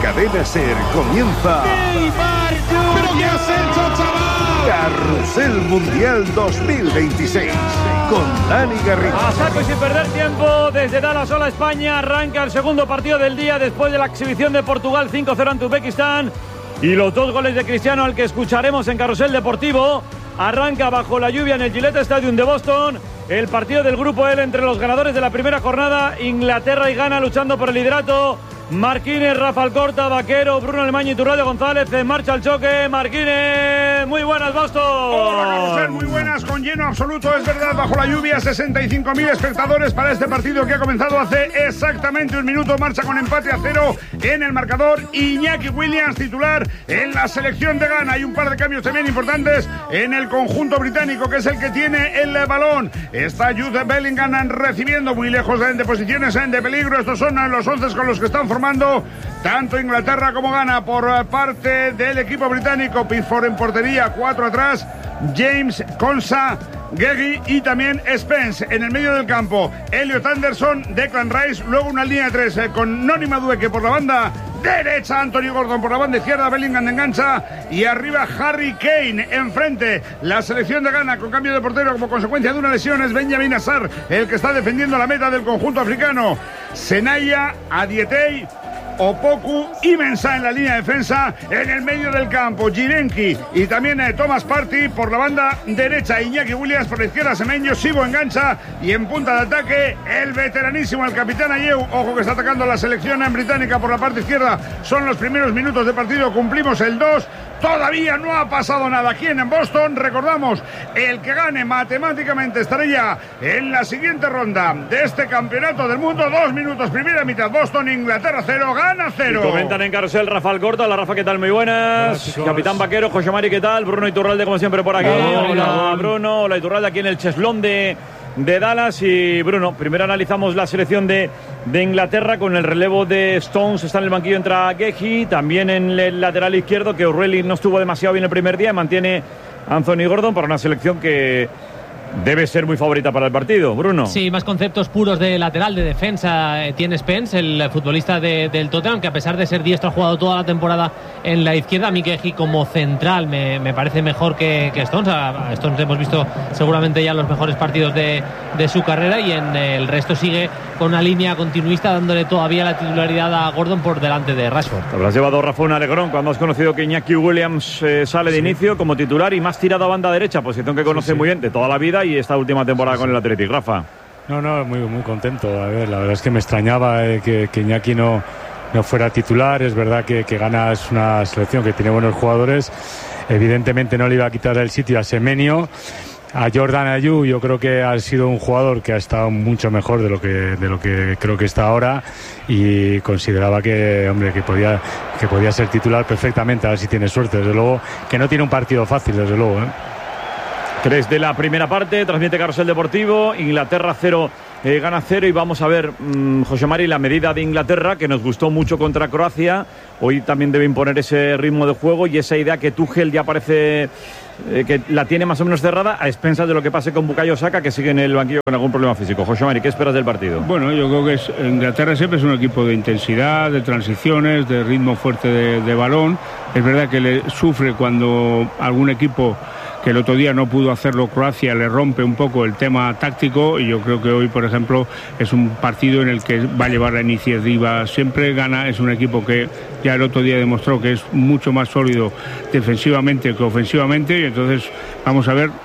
Cadena SER comienza... ¿Pero qué has hecho, chaval? Carrusel Mundial 2026 con Dani Garrido. A saco y sin perder tiempo, desde Dallas, hola España, arranca el segundo partido del día después de la exhibición de Portugal 5-0 ante Uzbekistán y los 2 goles de Cristiano al que escucharemos en Carrusel Deportivo. Arranca bajo la lluvia en el Gillette Stadium de Boston el partido del grupo L entre los ganadores de la primera jornada, Inglaterra y Ghana luchando por el liderato. Marquínez, Rafa Alcorta, Vaquero, Bruno Alemany y Turralde González. En marcha el choque. Marquínez, muy buenas, Boston. Hola, Carrusel, muy buenas, con lleno absoluto, es verdad, bajo la lluvia, 65.000 espectadores para este partido que ha comenzado hace exactamente un minuto. Marcha con empate a 0 en el marcador. Iñaki Williams, titular en la selección de Ghana. Hay un par de cambios también importantes en el conjunto británico, que es el que tiene el balón. Está Jude Bellingham recibiendo muy lejos de posiciones de peligro. Estos son los 11 con los que están formando tanto Inglaterra como Ghana. Por parte del equipo británico, Pickford en portería, 4 atrás, James, Konsa, Gegi y también Spence en el medio del campo. Elliot Anderson, Declan Rice, luego una línea de 3 con Noni Madueke por la banda derecha, Anthony Gordon por la banda izquierda, Bellingham engancha y arriba Harry Kane enfrente. La selección de Ghana con cambio de portero como consecuencia de una lesión es Benjamin Assar, el que está defendiendo la meta del conjunto africano. Senaya, Adietey, Opoku y Mensah en la línea de defensa. En el medio del campo, Girenki y también Thomas Partey por la banda derecha, Iñaki Williams por la izquierda, Semenyo, Sibo engancha y en punta de ataque el veteranísimo, el capitán Ayew. Ojo que está atacando la selección británica por la parte izquierda. Son los primeros minutos de partido, cumplimos el 2. Todavía no ha pasado nada aquí en Boston. Recordamos, el que gane matemáticamente estará ya en la siguiente ronda de este campeonato del mundo. 2 minutos, primera mitad, Boston, Inglaterra 0, Ghana 0. Y comentan en Carrusel Rafa Alcorta. Hola Rafa, ¿qué tal? Muy buenas. Hola, Capitán Vaquero, José Mari, ¿qué tal? Bruno Iturralde como siempre por aquí. Hola Bruno, hola Iturralde aquí en el Cheslón de Dallas. Y Bruno, primero analizamos la selección de Inglaterra con el relevo de Stones. Está en el banquillo, entra Gegi, también en el lateral izquierdo, que O'Reilly no estuvo demasiado bien el primer día, mantiene Anthony Gordon para una selección que debe ser muy favorita para el partido. Bruno. Sí, más conceptos puros de lateral, de defensa. Tiene Spence, el futbolista del Tottenham, que a pesar de ser diestro ha jugado toda la temporada en la izquierda. A mí Gegi como central me parece mejor que Stones. A Stones hemos visto seguramente ya los mejores partidos de su carrera, y en el resto sigue con una línea continuista, dándole todavía la titularidad a Gordon por delante de Rashford. Te habrás llevado, Rafa, un alegrón cuando has conocido que Iñaki Williams sale de inicio como titular y más tirado a banda derecha, posición que conoce muy bien de toda la vida y esta última temporada con el Athletic. Rafa. No, muy contento. A ver, la verdad es que me extrañaba que Iñaki no fuera titular. Es verdad que Ghana es una selección que tiene buenos jugadores. Evidentemente no le iba a quitar el sitio a Semenyo. A Jordan Ayew yo creo que ha sido un jugador que ha estado mucho mejor de lo que creo que está ahora, y consideraba que podía ser titular perfectamente, a ver si tiene suerte. Desde luego que no tiene un partido fácil, desde luego, 3 de la primera parte, transmite Carrusel Deportivo. Inglaterra 0, Ghana 0, y vamos a ver, José Mari, la medida de Inglaterra, que nos gustó mucho contra Croacia. Hoy también debe imponer ese ritmo de juego y esa idea que Tuchel ya parece que la tiene más o menos cerrada, a expensas de lo que pase con Bukayo Saka, que sigue en el banquillo con algún problema físico. José Mari, ¿qué esperas del partido? Bueno, yo creo que Inglaterra siempre es un equipo de intensidad, de transiciones, de ritmo fuerte de balón. Es verdad que le sufre cuando algún equipo, que el otro día no pudo hacerlo Croacia, le rompe un poco el tema táctico, y yo creo que hoy, por ejemplo, es un partido en el que va a llevar la iniciativa siempre. Ghana es un equipo que ya el otro día demostró que es mucho más sólido defensivamente que ofensivamente, y entonces vamos a ver.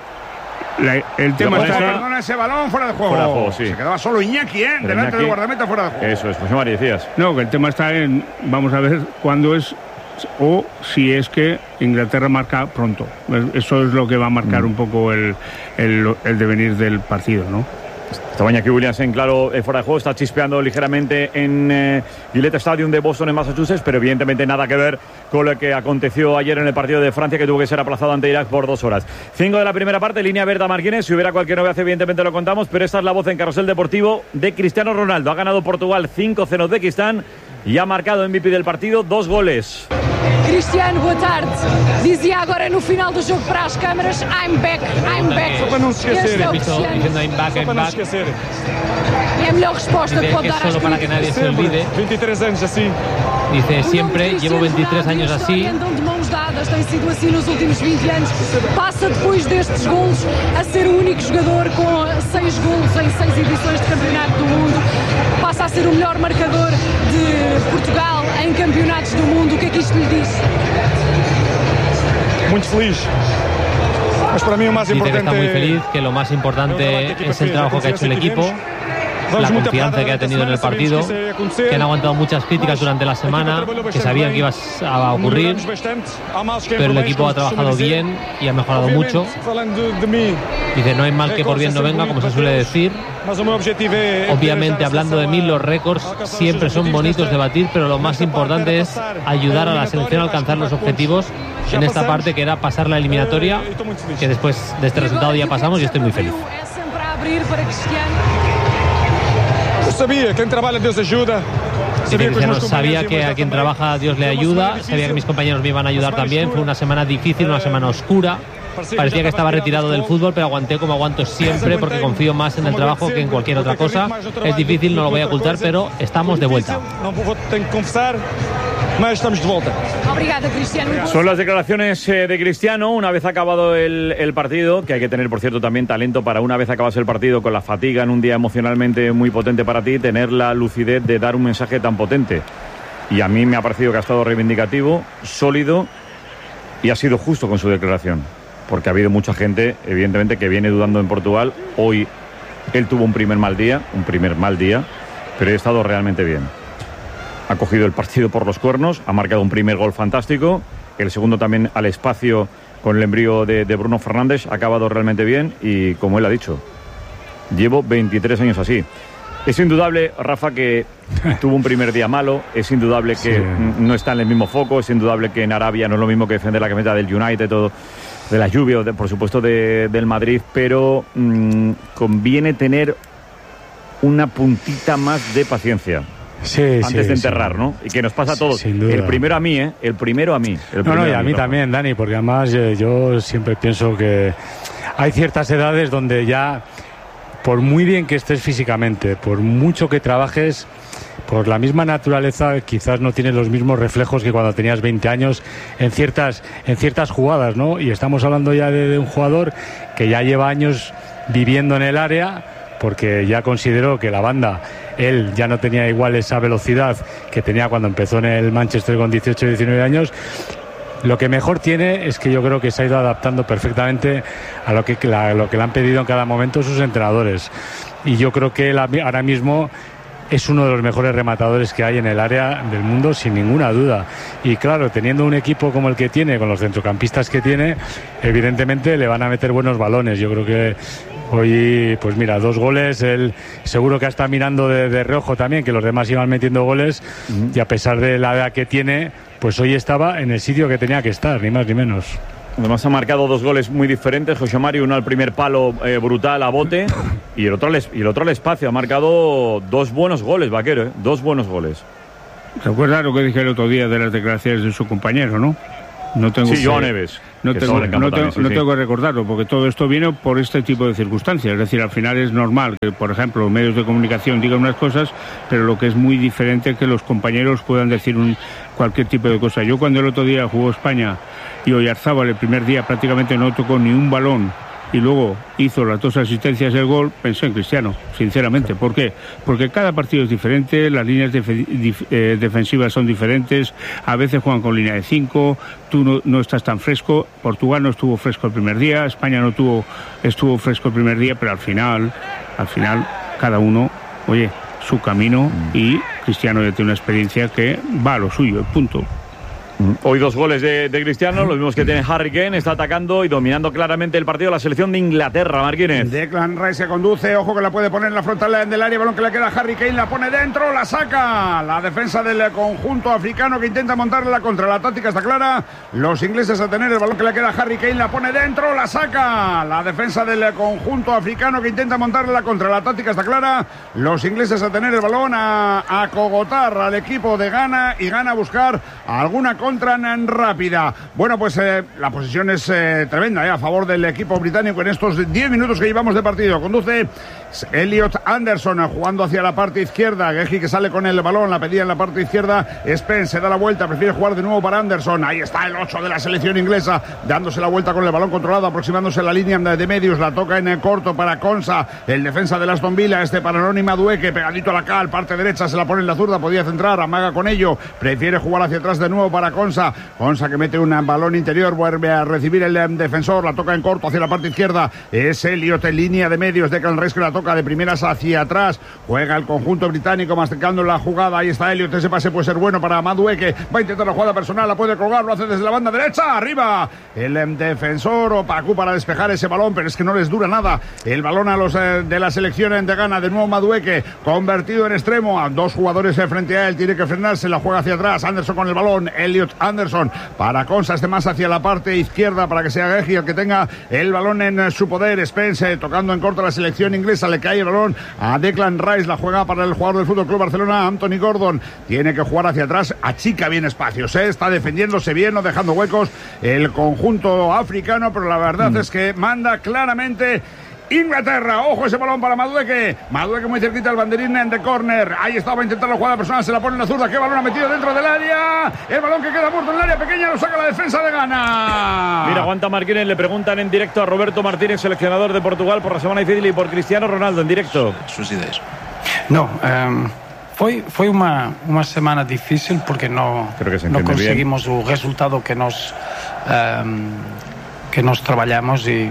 El tema está... Perdona, ese balón fuera de juego. Fuera de juego, sí. Se quedaba solo Iñaki, delante del guardameta, fuera de juego. Eso es, José Mari, decías. No, que el tema está en... Vamos a ver cuándo es, o si es que Inglaterra marca pronto. Eso es lo que va a marcar un poco el devenir del partido, ¿no? Estaba Iñaki Williams en claro fuera de juego, está chispeando ligeramente en Gillette Stadium de Boston, en Massachusetts, pero evidentemente nada que ver con lo que aconteció ayer en el partido de Francia, que tuvo que ser aplazado ante Irak por 2 horas. 5 de la primera parte, línea verde a Marquínez. Si hubiera cualquier novedad, evidentemente lo contamos, pero esta es la voz en Carrusel Deportivo de Cristiano Ronaldo. Ha ganado Portugal 5-0 Uzbekistán y ha marcado MVP del partido, 2 goles. Cristiano, boa tarde. Dizia agora no final do jogo para as câmaras: I'm back, I'm back. Só para não se esquecer. Diciendo I'm back, I'm back. É a melhor resposta que pode dar às solo para que nadie se olvide. 23 anos assim. Dice siempre, llevo 23 años así. Andam de mãos dadas, tem sido assim nos últimos 20 anos. Passa depois destes golos a ser o único jogador com 6 golos em 6 edições de campeonato do mundo. Passa a ser o melhor marcador de Portugal em campeonatos do mundo. O que é que isto lhe diz? Muito feliz. Mas para mí o más Dice que importante está muy feliz, que lo más importante es el trabajo que ha hecho el equipo, la confianza que ha tenido en el partido, que han aguantado muchas críticas durante la semana, que sabían que iba a ocurrir, pero el equipo ha trabajado bien y ha mejorado mucho. Dice, no hay mal que por bien no venga, como se suele decir. Obviamente, hablando de mí, los récords siempre son bonitos de batir, pero lo más importante es ayudar a la selección a alcanzar los objetivos en esta parte, que era pasar la eliminatoria, que después de este resultado ya pasamos y estoy muy feliz. Sabía que quien trabaja Dios ayuda. Sabía que a quien trabaja Dios le ayuda, sabía que mis compañeros me iban a ayudar también. Fue una semana difícil, una semana oscura. Parecía que estaba retirado del fútbol, pero aguanté como aguanto siempre, porque confío más en el trabajo que en cualquier otra cosa. Es difícil, no lo voy a ocultar, pero estamos de vuelta. Son las declaraciones de Cristiano una vez acabado el partido, que hay que tener, por cierto, también talento para, una vez acabas el partido con la fatiga en un día emocionalmente muy potente para ti, tener la lucidez de dar un mensaje tan potente. Y a mí me ha parecido que ha estado reivindicativo, sólido, y ha sido justo con su declaración, porque ha habido mucha gente, evidentemente, que viene dudando en Portugal. Hoy él tuvo un primer mal día, pero ha estado realmente bien. Ha cogido el partido por los cuernos, ha marcado un primer gol fantástico, el segundo también al espacio con el envío de Bruno Fernández, ha acabado realmente bien y, como él ha dicho, llevo 23 años así. Es indudable, Rafa, que tuvo un primer día malo, es indudable que no está en el mismo foco, es indudable que en Arabia no es lo mismo que defender la camiseta del United o de la Juve o, por supuesto, del Madrid, pero conviene tener una puntita más de paciencia. Antes de enterrar, ¿no? Y que nos pasa a todos. El primero a mí, ¿eh? El primero a mí. No, y a mí también, Dani, porque además yo siempre pienso que hay ciertas edades donde ya, por muy bien que estés físicamente, por mucho que trabajes, por la misma naturaleza, quizás no tienes los mismos reflejos que cuando tenías 20 años en ciertas jugadas, ¿no? Y estamos hablando ya de un jugador que ya lleva años viviendo en el área, porque ya considero que la banda, él ya no tenía igual esa velocidad que tenía cuando empezó en el Manchester con 18 o 19 años. Lo que mejor tiene es que yo creo que se ha ido adaptando perfectamente a lo que le han pedido en cada momento sus entrenadores. Y yo creo que él ahora mismo es uno de los mejores rematadores que hay en el área del mundo, sin ninguna duda. Y claro, teniendo un equipo como el que tiene, con los centrocampistas que tiene, evidentemente le van a meter buenos balones. Yo creo que hoy, pues mira, 2 goles, él seguro que está mirando de reojo también, que los demás iban metiendo goles, y a pesar de la edad que tiene, pues hoy estaba en el sitio que tenía que estar, ni más ni menos. Además ha marcado 2 goles muy diferentes, José Mario, uno al primer palo brutal a bote y el otro al espacio. Ha marcado 2 buenos goles, Vaquero, 2 buenos goles. ¿Recuerda lo que dije el otro día de las declaraciones de su compañero, no? No tengo Joan Neves. No tengo que recordarlo, porque todo esto viene por este tipo de circunstancias. Es decir, al final es normal que, por ejemplo, los medios de comunicación digan unas cosas, pero lo que es muy diferente es que los compañeros puedan decir cualquier tipo de cosa. Yo, cuando el otro día jugó España y Oyarzábal el primer día prácticamente no tocó ni un balón y luego hizo las 2 asistencias del gol, pensé en Cristiano, sinceramente. ¿Por qué? Porque cada partido es diferente, las líneas defensivas son diferentes, a veces juegan con línea de 5, tú no estás tan fresco. Portugal no estuvo fresco el primer día, España no estuvo fresco el primer día, pero al final cada uno, oye, su camino, y Cristiano ya tiene una experiencia que va a lo suyo, punto. Hoy 2 goles de Cristiano, los mismos que tiene Harry Kane. Está atacando y dominando claramente el partido la selección de Inglaterra, Marquínez. Declan Rice se conduce, ojo que la puede poner en la frontal del área, balón que le queda a Harry Kane, la pone dentro, la saca. La defensa del conjunto africano que intenta montarle la contra. La táctica está clara, los ingleses a tener el balón que le queda a Harry Kane, la pone dentro, la saca. La defensa del conjunto africano que intenta montarle la contra. La táctica está clara, los ingleses a tener el balón, a cogotar al equipo de Ghana, y Ghana a buscar alguna cosa contra rápida. Bueno, pues la posesión es tremenda a favor del equipo británico en estos 10 minutos que llevamos de partido. Conduce Elliot Anderson jugando hacia la parte izquierda. Geji que sale con el balón, la pedía en la parte izquierda. Spence se da la vuelta, prefiere jugar de nuevo para Anderson. Ahí está el 8 de la selección inglesa, dándose la vuelta con el balón controlado, aproximándose a la línea de medios. La toca en el corto para Konsa, el defensa de Aston Villa, para Noni Madueke, pegadito a la cal, parte derecha, se la pone en la zurda, podía centrar, amaga con ello, prefiere jugar hacia atrás de nuevo para Konsa que mete un balón interior, vuelve a recibir el defensor, la toca en corto hacia la parte izquierda, es Elliot en línea de medios, Declan Rice que la toca de primeras hacia atrás, juega el conjunto británico masticando la jugada, ahí está Elliot, ese pase puede ser bueno para Madueke, va a intentar la jugada personal, la puede colgar, lo hace desde la banda derecha, arriba, el defensor Opacu para despejar ese balón, pero es que no les dura nada, el balón a los de la selección de Ghana, de nuevo Madueke, convertido en extremo, a dos jugadores frente a él, tiene que frenarse, la juega hacia atrás, Anderson con el balón, Elliot Anderson para Konsa, más hacia la parte izquierda para que sea Geji el que tenga el balón en su poder, Spence tocando en corto la selección inglesa, le cae el balón a Declan Rice, la juega para el jugador del Fútbol Club Barcelona, Anthony Gordon, tiene que jugar hacia atrás, achica bien espacios, está defendiéndose bien, no dejando huecos el conjunto africano, pero la verdad es que manda claramente Inglaterra. Ojo ese balón para Madueke muy cerquita al banderín de córner, ahí estaba intentando la jugada personal, se la pone en la zurda, qué balón ha metido dentro del área, el balón que queda muerto en el área pequeña, lo saca la defensa de Ghana. Mira, aguanta Marquínez, le preguntan en directo a Roberto Martínez, seleccionador de Portugal, por la semana difícil y por Cristiano Ronaldo en directo. Sus ideas. No, foi uma semana difícil porque não conseguimos o resultado que nós trabalhamos e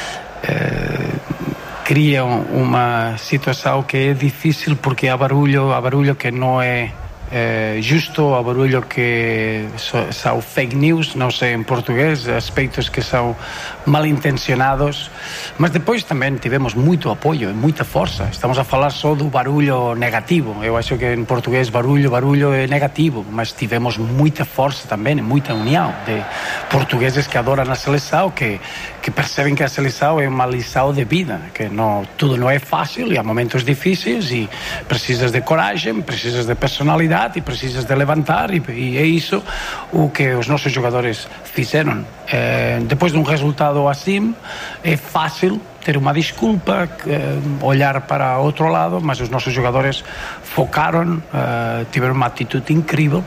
cria uma situação que é difícil porque há barulho que não é justo, há barulho que são fake news, não sei em português, aspectos que são mal intencionados, mas depois também tivemos muito apoio e muita força. Estamos a falar só do barulho negativo, eu acho que em português barulho é negativo, mas tivemos muita força também, muita união de portugueses que adoram a seleção, que percebem que a seleção é uma lição de vida, que tudo não é fácil e há momentos difíceis e precisas de coragem, precisas de personalidade e precisas de levantar e é isso o que os nossos jogadores fizeram. Depois de um resultado assim é fácil ter uma desculpa, olhar para outro lado, mas os nossos jogadores focaram, tiveram uma atitude incrível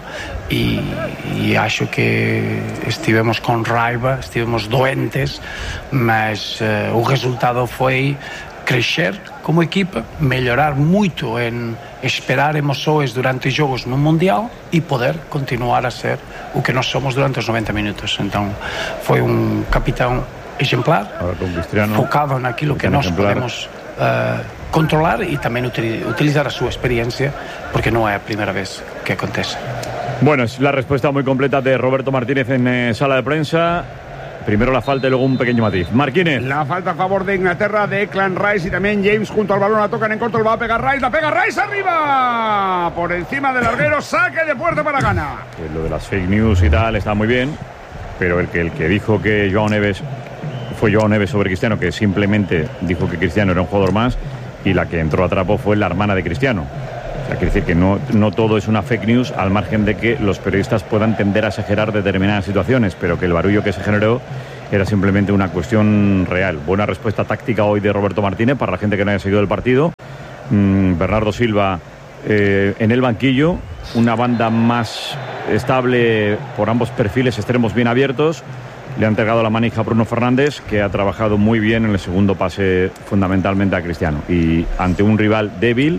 e acho que estivemos com raiva, estivemos doentes, mas o resultado foi crescer como equipa, melhorar muito em esperar emoções durante os jogos no Mundial e poder continuar a ser o que nós somos durante os 90 minutos. Então foi capitão exemplar, focado naquilo que nós podemos controlar e também utilizar a sua experiência, porque não é a primeira vez que acontece. Bueno, es la respuesta muy completa de Roberto Martínez en sala de prensa. Primero la falta y luego un pequeño matiz. Marquínez. La falta a favor de Inglaterra, de Declan Rice y también James junto al balón. La tocan en corto, lo va a pegar Rice. La pega Rice arriba. Por encima del larguero, saque de puerta para Ghana. Pues lo de las fake news y tal está muy bien, pero el que dijo que Joao Neves fue Joao Neves sobre Cristiano, que simplemente dijo que Cristiano era un jugador más, y la que entró a trapo fue la hermana de Cristiano. O sea, quiere decir que no todo es una fake news, al margen de que los periodistas puedan tender a exagerar determinadas situaciones, pero que el barullo que se generó era simplemente una cuestión real. Buena respuesta táctica hoy de Roberto Martínez para la gente que no haya seguido el partido. Bernardo Silva en el banquillo, una banda más estable por ambos perfiles, extremos bien abiertos. Le ha entregado la manija a Bruno Fernández, que ha trabajado muy bien en el segundo pase fundamentalmente a Cristiano. Y ante un rival débil,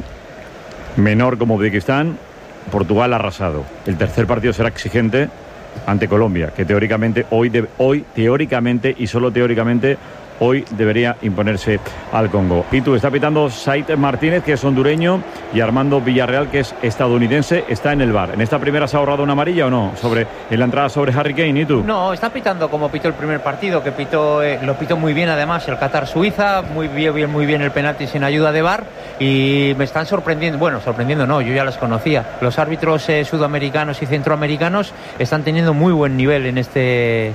menor como Uzbekistán, Portugal ha arrasado. El tercer partido será exigente ante Colombia, que teóricamente hoy teóricamente y solo teóricamente hoy debería imponerse al Congo. Y tú, está pitando Said Martínez, que es hondureño, y Armando Villarreal, que es estadounidense, está en el VAR. ¿En esta primera se ha ahorrado una amarilla o no? En la entrada sobre Harry Kane, ¿y tú? No, está pitando como pitó el primer partido, que lo pitó muy bien además el Qatar-Suiza, muy bien el penalti sin ayuda de VAR, y me están sorprendiendo, bueno, sorprendiendo no, yo ya los conocía. Los árbitros sudamericanos y centroamericanos están teniendo muy buen nivel en este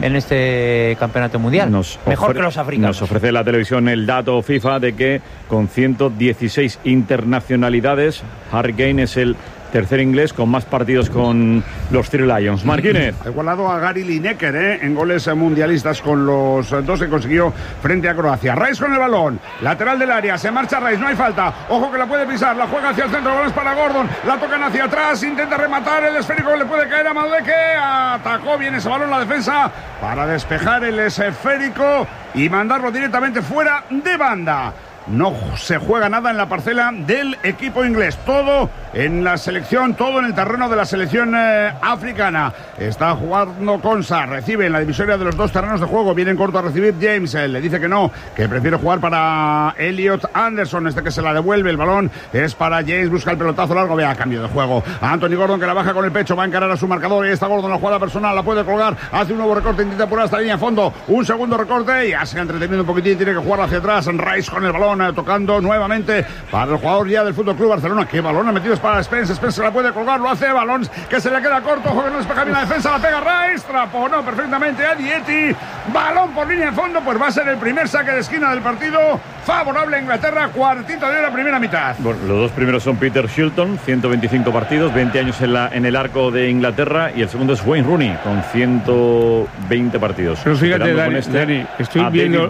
campeonato mundial. Mejor que los africanos. Nos ofrece la televisión el dato FIFA de que con 116 internacionalidades, Harry Kane es el tercer inglés con más partidos con los Three Lions. Martínez. Ha igualado a Gary Lineker en goles mundialistas con los 2 que consiguió frente a Croacia. Rice con el balón, lateral del área, se marcha Rice, no hay falta, ojo que la puede pisar, la juega hacia el centro, el balón es para Gordon, la tocan hacia atrás, intenta rematar, el esférico le puede caer a Madueke, atacó bien ese balón la defensa para despejar el esférico y mandarlo directamente fuera de banda. No se juega nada en la parcela del equipo inglés. Todo en la selección, todo en el terreno de la selección africana. Está jugando Konsa, recibe en la divisoria de los 2 terrenos de juego. Viene en corto a recibir James. Le dice que no, que prefiere jugar para Elliot Anderson. Que se la devuelve. El balón es para James. Busca el pelotazo largo. Vea, cambio de juego. Anthony Gordon que la baja con el pecho. Va a encarar a su marcador. Y está Gordon, la jugada personal. La puede colgar. Hace un nuevo recorte. Intenta apurar hasta la línea de fondo. Un segundo recorte. Y ya se ha entretenido un poquitín. Tiene que jugar hacia atrás. Rice con el balón. Tocando nuevamente para el jugador ya del FC Barcelona. Qué balón ha metido para Spence. Spence se la puede colgar, lo hace. Balón que se le queda corto. Ojo que no despeja bien la defensa. La pega Rice. Traponó perfectamente a Dieti. Balón por línea de fondo. Pues va a ser el primer saque de esquina del partido. Favorable a Inglaterra. Cuartito de la primera mitad. Bueno, los 2 primeros son Peter Shilton, 125 partidos, 20 años en el arco de Inglaterra. Y el segundo es Wayne Rooney, con 120 partidos. Pero fíjate, Dani, estoy viendo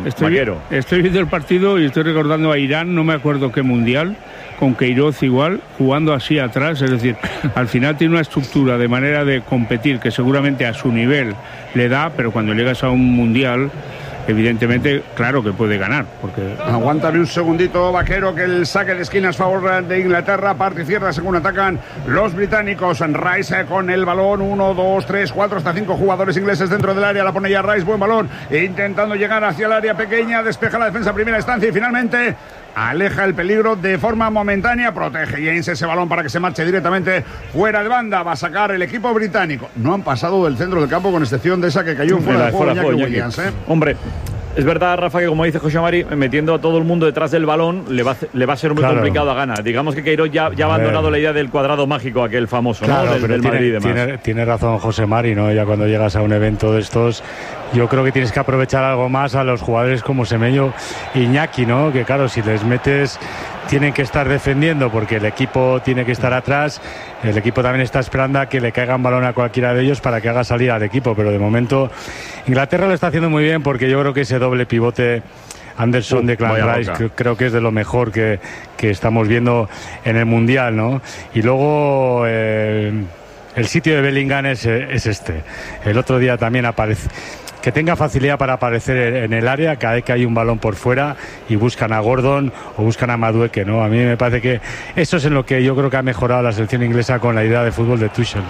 el partido y estoy recordando a Irán, no me acuerdo qué mundial, con Queiroz igual, jugando así atrás. Es decir, al final tiene una estructura de manera de competir que seguramente a su nivel le da, pero cuando llegas a un mundial, evidentemente, claro que puede ganar. Porque... Aguántame un segundito, Vaquero, que el saque de esquina es favor de Inglaterra. Parte y cierra según atacan los británicos. Rice con el balón. 1, 2, 3, 4, hasta 5 jugadores ingleses dentro del área. La pone ya Rice, buen balón. Intentando llegar hacia el área pequeña. Despeja la defensa a primera instancia y finalmente aleja el peligro de forma momentánea. Protege James ese balón para que se marche directamente fuera de banda. Va a sacar el equipo británico. No han pasado del centro del campo con excepción de esa que cayó fuera de juego, Iñaki Williams. Hombre, es verdad, Rafa, que como dice José Mari, metiendo a todo el mundo detrás del balón le va a ser muy complicado a ganar. Digamos que Queiroz ya ha abandonado la idea del cuadrado mágico, aquel famoso, ¿no? Del Madrid y demás. Tiene razón José Mari, ¿no? Ya cuando llegas a un evento de estos, yo creo que tienes que aprovechar algo más a los jugadores como Semenyo e Iñaki, ¿no? Que claro, si les metes, tienen que estar defendiendo porque el equipo tiene que estar atrás. El equipo también está esperando a que le caiga un balón a cualquiera de ellos para que haga salir al equipo, pero de momento Inglaterra lo está haciendo muy bien porque yo creo que ese doble pivote Anderson de Clan Rice creo que es de lo mejor que estamos viendo en el Mundial, ¿no? Y luego el sitio de Bellingham es este. El otro día también aparece. Que tenga facilidad para aparecer en el área cada vez que hay un balón por fuera y buscan a Gordon o buscan a Madueke, ¿no? A mí me parece que eso es en lo que yo creo que ha mejorado la selección inglesa con la idea de fútbol de Tuchel.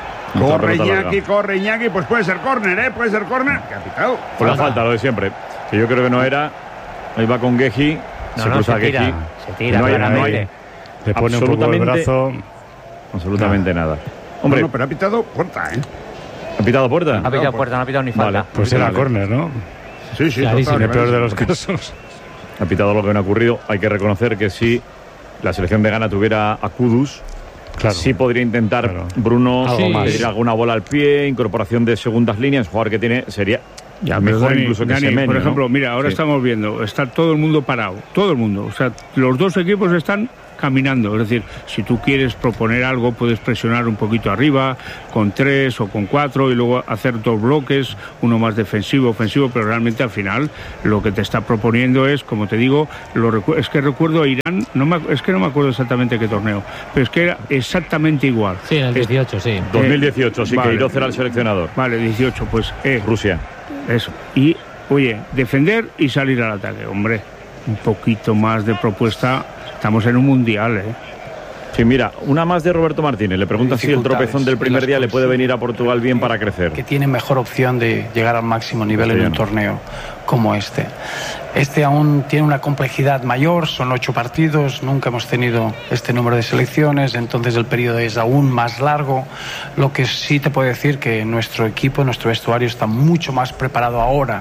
Corre Iñaki, pues puede ser córner, puede ser córner. ¿Qué ha pitado? Fue la falta, lo de siempre. Que yo creo que no era. Ahí va con Geji. Se cruza Geji. Se tira, no hay. Le pone un poco el brazo. Absolutamente nada. Hombre, no, pero ha pitado puerta, ¿Ha pitado puerta? Ha pitado puerta, no ha pitado ni falta. Vale, pues era córner, ¿no? Sí, en el peor de los casos. Ha pitado lo que no ha ocurrido. Hay que reconocer que si la selección de Ghana tuviera a Kudus, sí podría intentar Bruno pedir alguna bola al pie, incorporación de segundas líneas. Jugador que tiene sería mejor Dani, incluso que Semenyo, por ejemplo, ¿no? mira, ahora estamos viendo, está todo el mundo parado, todo el mundo. O sea, los dos equipos están caminando. Es decir, si tú quieres proponer algo, puedes presionar un poquito arriba, con 3 o con 4, y luego hacer 2 bloques, uno más defensivo, ofensivo, pero realmente al final lo que te está proponiendo es, como te digo, es que recuerdo a Irán, no me acuerdo exactamente qué torneo, pero es que era exactamente igual. Sí, en el 18, sí. 2018, sí, vale, que Queiroz era el seleccionador. Vale, 18, pues Rusia. Eso. Y, oye, defender y salir al ataque, hombre. Un poquito más de propuesta. Estamos en un mundial, Sí, mira, una más de Roberto Martínez. Le pregunta si el tropezón del primer día le puede venir a Portugal bien para crecer. Que tiene mejor opción de llegar al máximo nivel en un torneo como este. Este aún tiene una complejidad mayor, son 8 partidos, nunca hemos tenido este número de selecciones, entonces el periodo es aún más largo. Lo que sí te puedo decir que nuestro equipo, nuestro vestuario está mucho más preparado ahora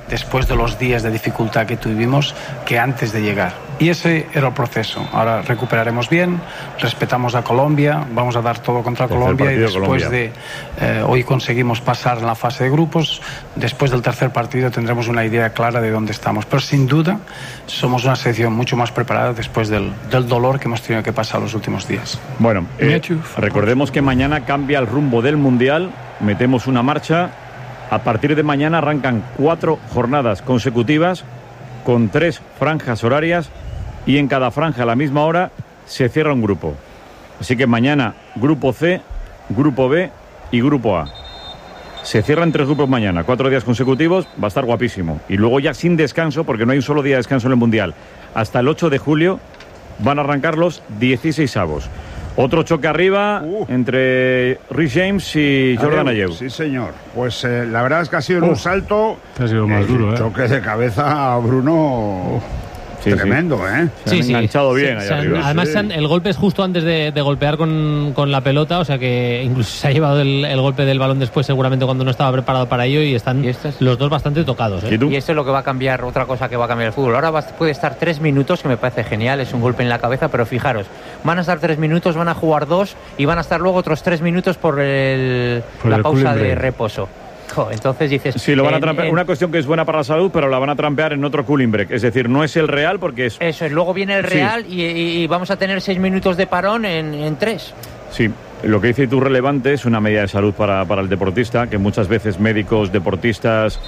después de los días de dificultad que tuvimos que antes de llegar. Y ese era el proceso. Ahora recuperaremos bien, respetamos a Colombia, vamos a dar todo contra Colombia y después de hoy conseguimos pasar en la fase de grupos, después del tercer partido tendremos una idea clara de dónde estamos. Pero sin duda somos una selección mucho más preparada después del dolor que hemos tenido que pasar los últimos días. Bueno, recordemos que mañana cambia el rumbo del Mundial, metemos una marcha. A partir de mañana arrancan 4 jornadas consecutivas con 3 franjas horarias y en cada franja a la misma hora se cierra un grupo. Así que mañana grupo C, grupo B y grupo A. Se cierran 3 grupos mañana, 4 días consecutivos, va a estar guapísimo. Y luego ya sin descanso, porque no hay un solo día de descanso en el Mundial. Hasta el 8 de julio van a arrancar los 16avos. Otro choque arriba entre Rhys James y Jordan Ayew. Sí, señor. Pues la verdad es que ha sido un salto. Ha sido más duro, choque de cabeza a Bruno. Tremendo, Se han enganchado bien ahí arriba. Además, el golpe es justo antes de golpear con la pelota, o sea que incluso se ha llevado el golpe del balón después, seguramente cuando no estaba preparado para ello, y están los dos bastante tocados. Y esto es lo que va a cambiar, otra cosa que va a cambiar el fútbol. Ahora puede estar 3 minutos, que me parece genial, es un golpe en la cabeza, pero fijaros, van a estar 3 minutos, van a jugar 2 y van a estar luego otros 3 minutos por la pausa de reposo. Entonces dices... Sí, lo van a trampear. Una cuestión que es buena para la salud, pero la van a trampear en otro cooling break. Es decir, no es el real porque es... Eso es, luego viene el real y vamos a tener 6 minutos de parón en 3. Sí, lo que dice tú relevante es una medida de salud para el deportista, que muchas veces médicos, deportistas,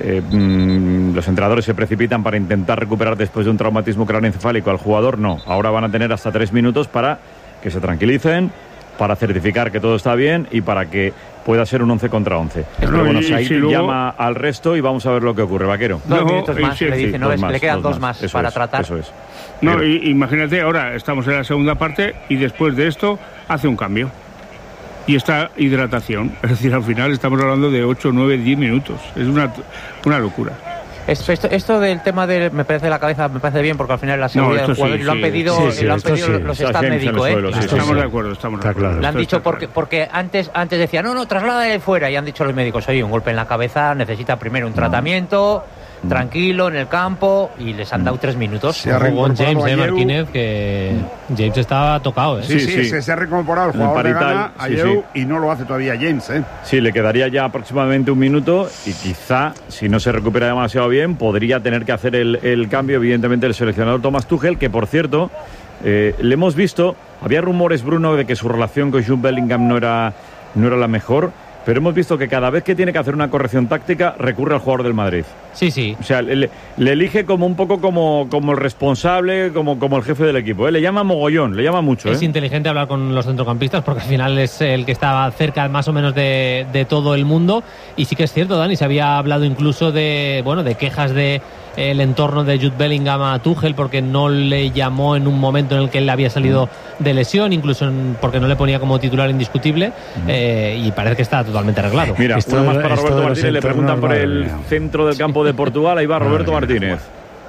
los entrenadores se precipitan para intentar recuperar después de un traumatismo craneoencefálico al jugador. No, ahora van a tener hasta 3 minutos para que se tranquilicen, para certificar que todo está bien y para que pueda ser un 11 contra 11. Pero bueno, Said llama al resto y vamos a ver lo que ocurre, Vaquero. 2 minutos más, le dice, le quedan 2 más para tratar. Eso es. No, imagínate, ahora estamos en la segunda parte y después de esto hace un cambio. Y esta hidratación, es decir, al final estamos hablando de 8, 9, 10 minutos. Es una locura. Esto del tema de me parece la cabeza me parece bien porque al final la seguridad del jugador lo han pedido los staff médicos, Estamos de acuerdo, claro. Le han dicho porque antes decían no, trasládale fuera y han dicho los médicos, oye, un golpe en la cabeza necesita primero un tratamiento tranquilo en el campo y les han dado 3 minutos. Se ha reincorporado James Martínez, que James estaba tocado. Sí, se ha reincorporado el jugador de Ghana, Ayew, y no lo hace todavía James. Sí, le quedaría ya aproximadamente 1 minuto y quizá, si no se recupera demasiado bien, podría tener que hacer el cambio, evidentemente, el seleccionador Thomas Tuchel, que por cierto, le hemos visto, había rumores, Bruno, de que su relación con Jude Bellingham no era la mejor. Pero hemos visto que cada vez que tiene que hacer una corrección táctica recurre al jugador del Madrid. Sí. O sea, le elige como un poco como el responsable, como el jefe del equipo. Le llama mogollón, le llama mucho. Es inteligente hablar con los centrocampistas porque al final es el que está cerca más o menos de todo el mundo. Y sí que es cierto, Dani, se había hablado incluso de quejas de el entorno de Jude Bellingham a Tuchel porque no le llamó en un momento en el que él había salido de lesión, incluso porque no le ponía como titular indiscutible, y parece que está totalmente arreglado. Mira, una más para Roberto Martínez, le preguntan por el centro del campo de Portugal, ahí va Roberto Martínez.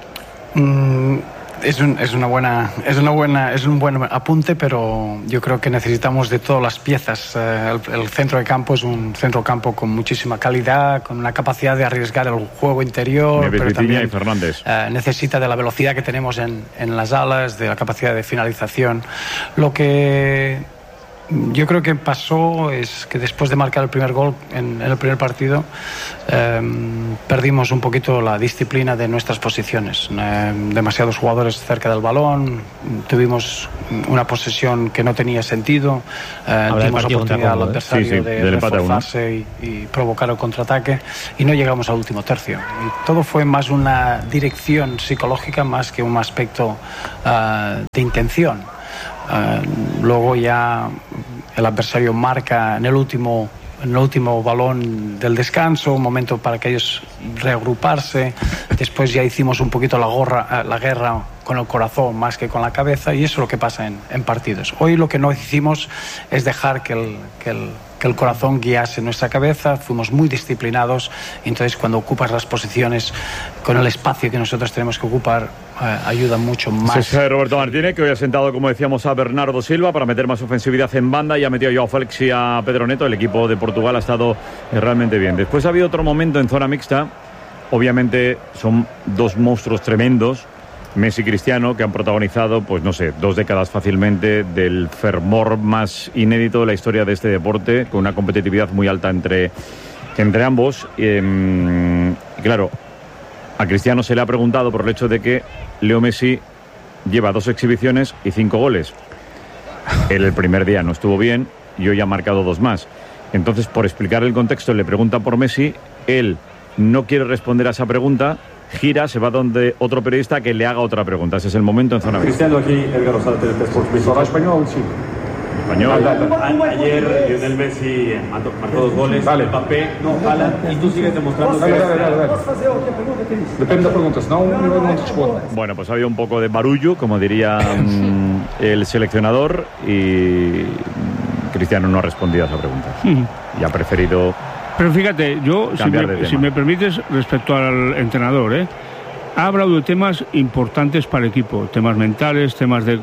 Es un buen apunte, pero yo creo que necesitamos de todas las piezas. El centro de campo es un centro de campo con muchísima calidad, con una capacidad de arriesgar el juego interior, pero también y Fernández. Necesita de la velocidad que tenemos en las alas, de la capacidad de finalización. Lo que yo creo que pasó es que después de marcar el primer gol en el primer partido, perdimos un poquito la disciplina de nuestras posiciones. Demasiados jugadores cerca del balón, tuvimos una posesión que no tenía sentido, dimos oportunidad al adversario de reforzarse y provocar el contraataque y no llegamos al último tercio. Y todo fue más una dirección psicológica más que un aspecto de intención. Luego ya el adversario marca en el último balón del descanso, un momento para que ellos reagruparse. Después ya hicimos un poquito la guerra con el corazón más que con la cabeza, y eso es lo que pasa en partidos. Hoy lo que no hicimos es dejar que el corazón guiase nuestra cabeza, fuimos muy disciplinados, y entonces cuando ocupas las posiciones con el espacio que nosotros tenemos que ocupar, ayuda mucho más. Es Roberto Martínez, que hoy ha sentado, como decíamos, a Bernardo Silva para meter más ofensividad en banda, y ha metido a Joao Félix y a Pedro Neto. El equipo de Portugal ha estado realmente bien. Después ha habido otro momento en zona mixta obviamente son dos monstruos tremendos, Messi y Cristiano, que han protagonizado, pues no sé, 2 décadas fácilmente del fervor más inédito de la historia de este deporte, con una competitividad muy alta entre ambos. Claro, a Cristiano se le ha preguntado por el hecho de que Leo Messi lleva 2 exhibiciones y 5 goles. Él el primer día no estuvo bien y hoy ha marcado 2 más. Entonces, por explicar el contexto, le preguntan por Messi, él no quiere responder a esa pregunta, gira, se va donde otro periodista que le haga otra pregunta. Ese es el momento en Zona Cristiano, aquí Edgar Rosado, Telesport. ¿Español? Sí. Español. Ayer Lionel Messi marcó 2 goles, vale. Mbappé no jala, y tú sigues demostrando que... Depende de las preguntas, no te respondo. Bueno, pues había un poco de barullo, como diría el seleccionador, y Cristiano no ha respondido a esa pregunta. Y ha preferido... Pero fíjate, yo, si me permites, respecto al entrenador, ha hablado de temas importantes para el equipo, temas mentales, temas de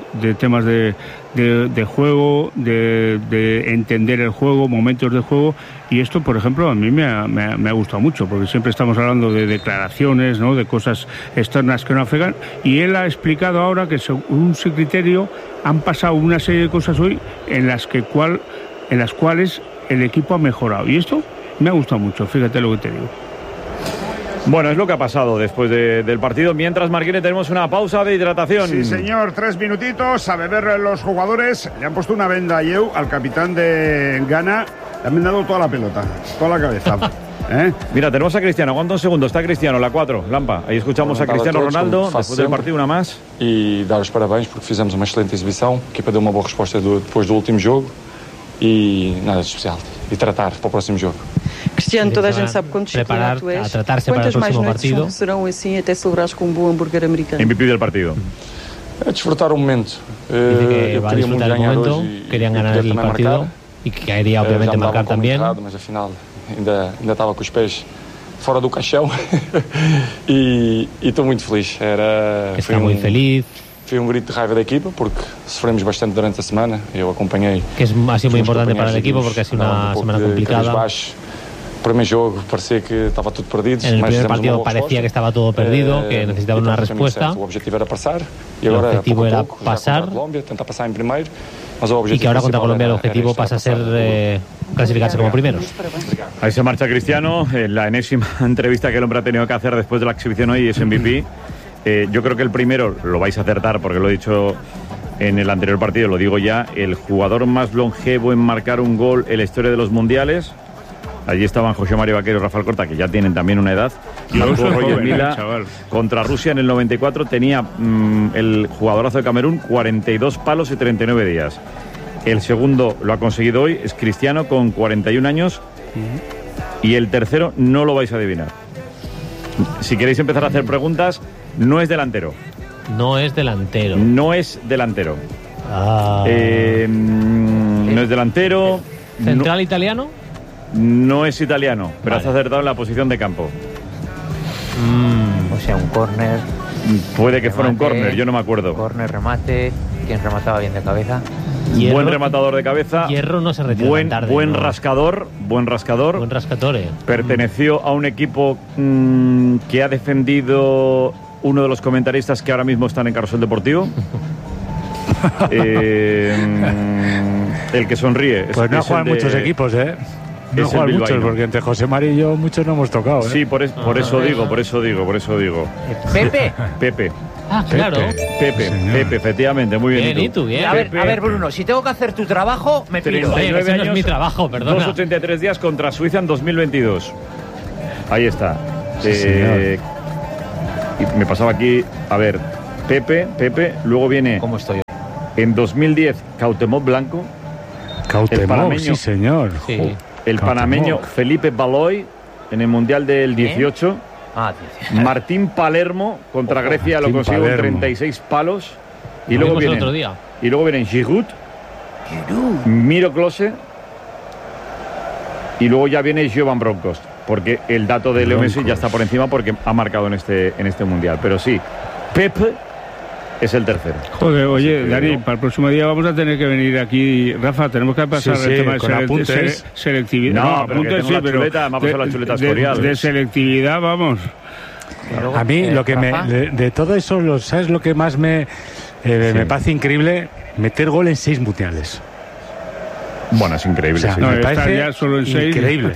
juego, de entender el juego, momentos de juego, y esto, por ejemplo, a mí me ha gustado mucho, porque siempre estamos hablando de declaraciones, ¿no?, de cosas externas que no afectan, y él ha explicado ahora que según su criterio han pasado una serie de cosas hoy en las cuales el equipo ha mejorado, y esto me ha gustado mucho, fíjate lo que te digo. Bueno, es lo que ha pasado después del partido. Mientras, Marquine, tenemos una pausa de hidratación. Sí, señor, 3 minutitos a beber los jugadores. Le han puesto una venda a Yeu, al capitán de Ghana. Le han vendado toda la pelota, toda la cabeza. Mira, tenemos a Cristiano. Aguanta un segundo, está Cristiano, la 4, Lampa. Ahí escuchamos a Cristiano Ronaldo, después del partido, una más. E dar os parabéns porque fizemos uma excelente exibição. A equipa deu uma boa resposta depois do último jogo. E nada de especial. E tratar para o próximo jogo. Cristiano, toda a gente sabe quanto disciplinado tu és. Quantas mais noites serão assim até celebrares com bom hambúrguer americano? MVP del partido. A desfrutar o momento. Dice que va a disfrutar el momento, querían ganar el partido y que quería obviamente marcar también. Mas afinal ainda estava com os pés fora do caixão e estou muito feliz. Está muy feliz. Foi grito de raiva da equipa porque sofremos bastante durante a semana. Eu acompanhei. Que ha sido muy importante para el equipo porque ha sido una semana complicada. Primer jogo parecía que estaba todo perdido. En el primer partido parecía que estaba todo perdido, que necesitaban una respuesta. El objetivo era pasar. El objetivo era pasar. Y que ahora contra Colombia el objetivo pasa a ser clasificarse como primeros. Ahí se marcha Cristiano. La enésima entrevista que el hombre ha tenido que hacer después de la exhibición hoy es MVP. Yo creo que el primero lo vais a acertar porque lo he dicho en el anterior partido, lo digo ya, el jugador más longevo en marcar un gol en la historia de los mundiales. Allí estaban José Mario Vaquero y Rafael Corta, que ya tienen también una edad. Roger Mila contra Rusia en el 94 tenía el jugadorazo de Camerún 42 palos y 39 días. El segundo lo ha conseguido hoy, es Cristiano con 41 años. Y el tercero no lo vais a adivinar. Si queréis empezar a hacer preguntas, no es delantero. No es delantero. No es delantero. No es delantero. ¿Central italiano? No es italiano, pero has acertado en la posición de campo. O sea, un córner. Puede que fuera un córner, yo no me acuerdo. Córner, remate. ¿Quién remataba bien de cabeza? Hierro, buen rematador de cabeza. Hierro no se retira buen, tarde. Buen ¿no? rascador. Buen rascador. Buen rascatore. Perteneció a un equipo que ha defendido uno de los comentaristas que ahora mismo están en Carrusel Deportivo. El que sonríe. Pues no juegan muchos equipos, No juegan muchos, porque entre José María y yo muchos no hemos tocado. Sí, por eso digo. ¿Pepe? Pepe. Ah, claro. Pepe, efectivamente, muy bien. ¿Y tú? Bien. A ver, Bruno, si tengo que hacer tu trabajo, me pido. 39 años, no es mi trabajo, perdona. 283 días contra Suiza en 2022. Ahí está. Y me pasaba aquí, a ver, Pepe, luego viene... ¿Cómo estoy? En 2010, Cuauhtémoc Blanco. Cuauhtémoc, sí, señor. Sí. El panameño Felipe Baloy en el Mundial del 18. Ah, 18. Martín Palermo contra Grecia lo consiguió con 36 palos. Y luego vienen Giroud, Miro Klose y luego ya viene Jovan Bronckhorst, porque el dato de Leo Messi ya está por encima porque ha marcado en este Mundial. Pero sí, Pepe es el tercero. Joder, oye, Dani, para el próximo día vamos a tener que venir aquí. Rafa, tenemos que pasar el tema de selectividad. No, apuntes sí, pero la chuleta Escorial. De selectividad, vamos. A mí, lo que de todo eso, ¿sabes lo que más me parece increíble? Meter gol en 6 mundiales. Bueno, es increíble. O sea, me parece ya solo en 6. Increíble.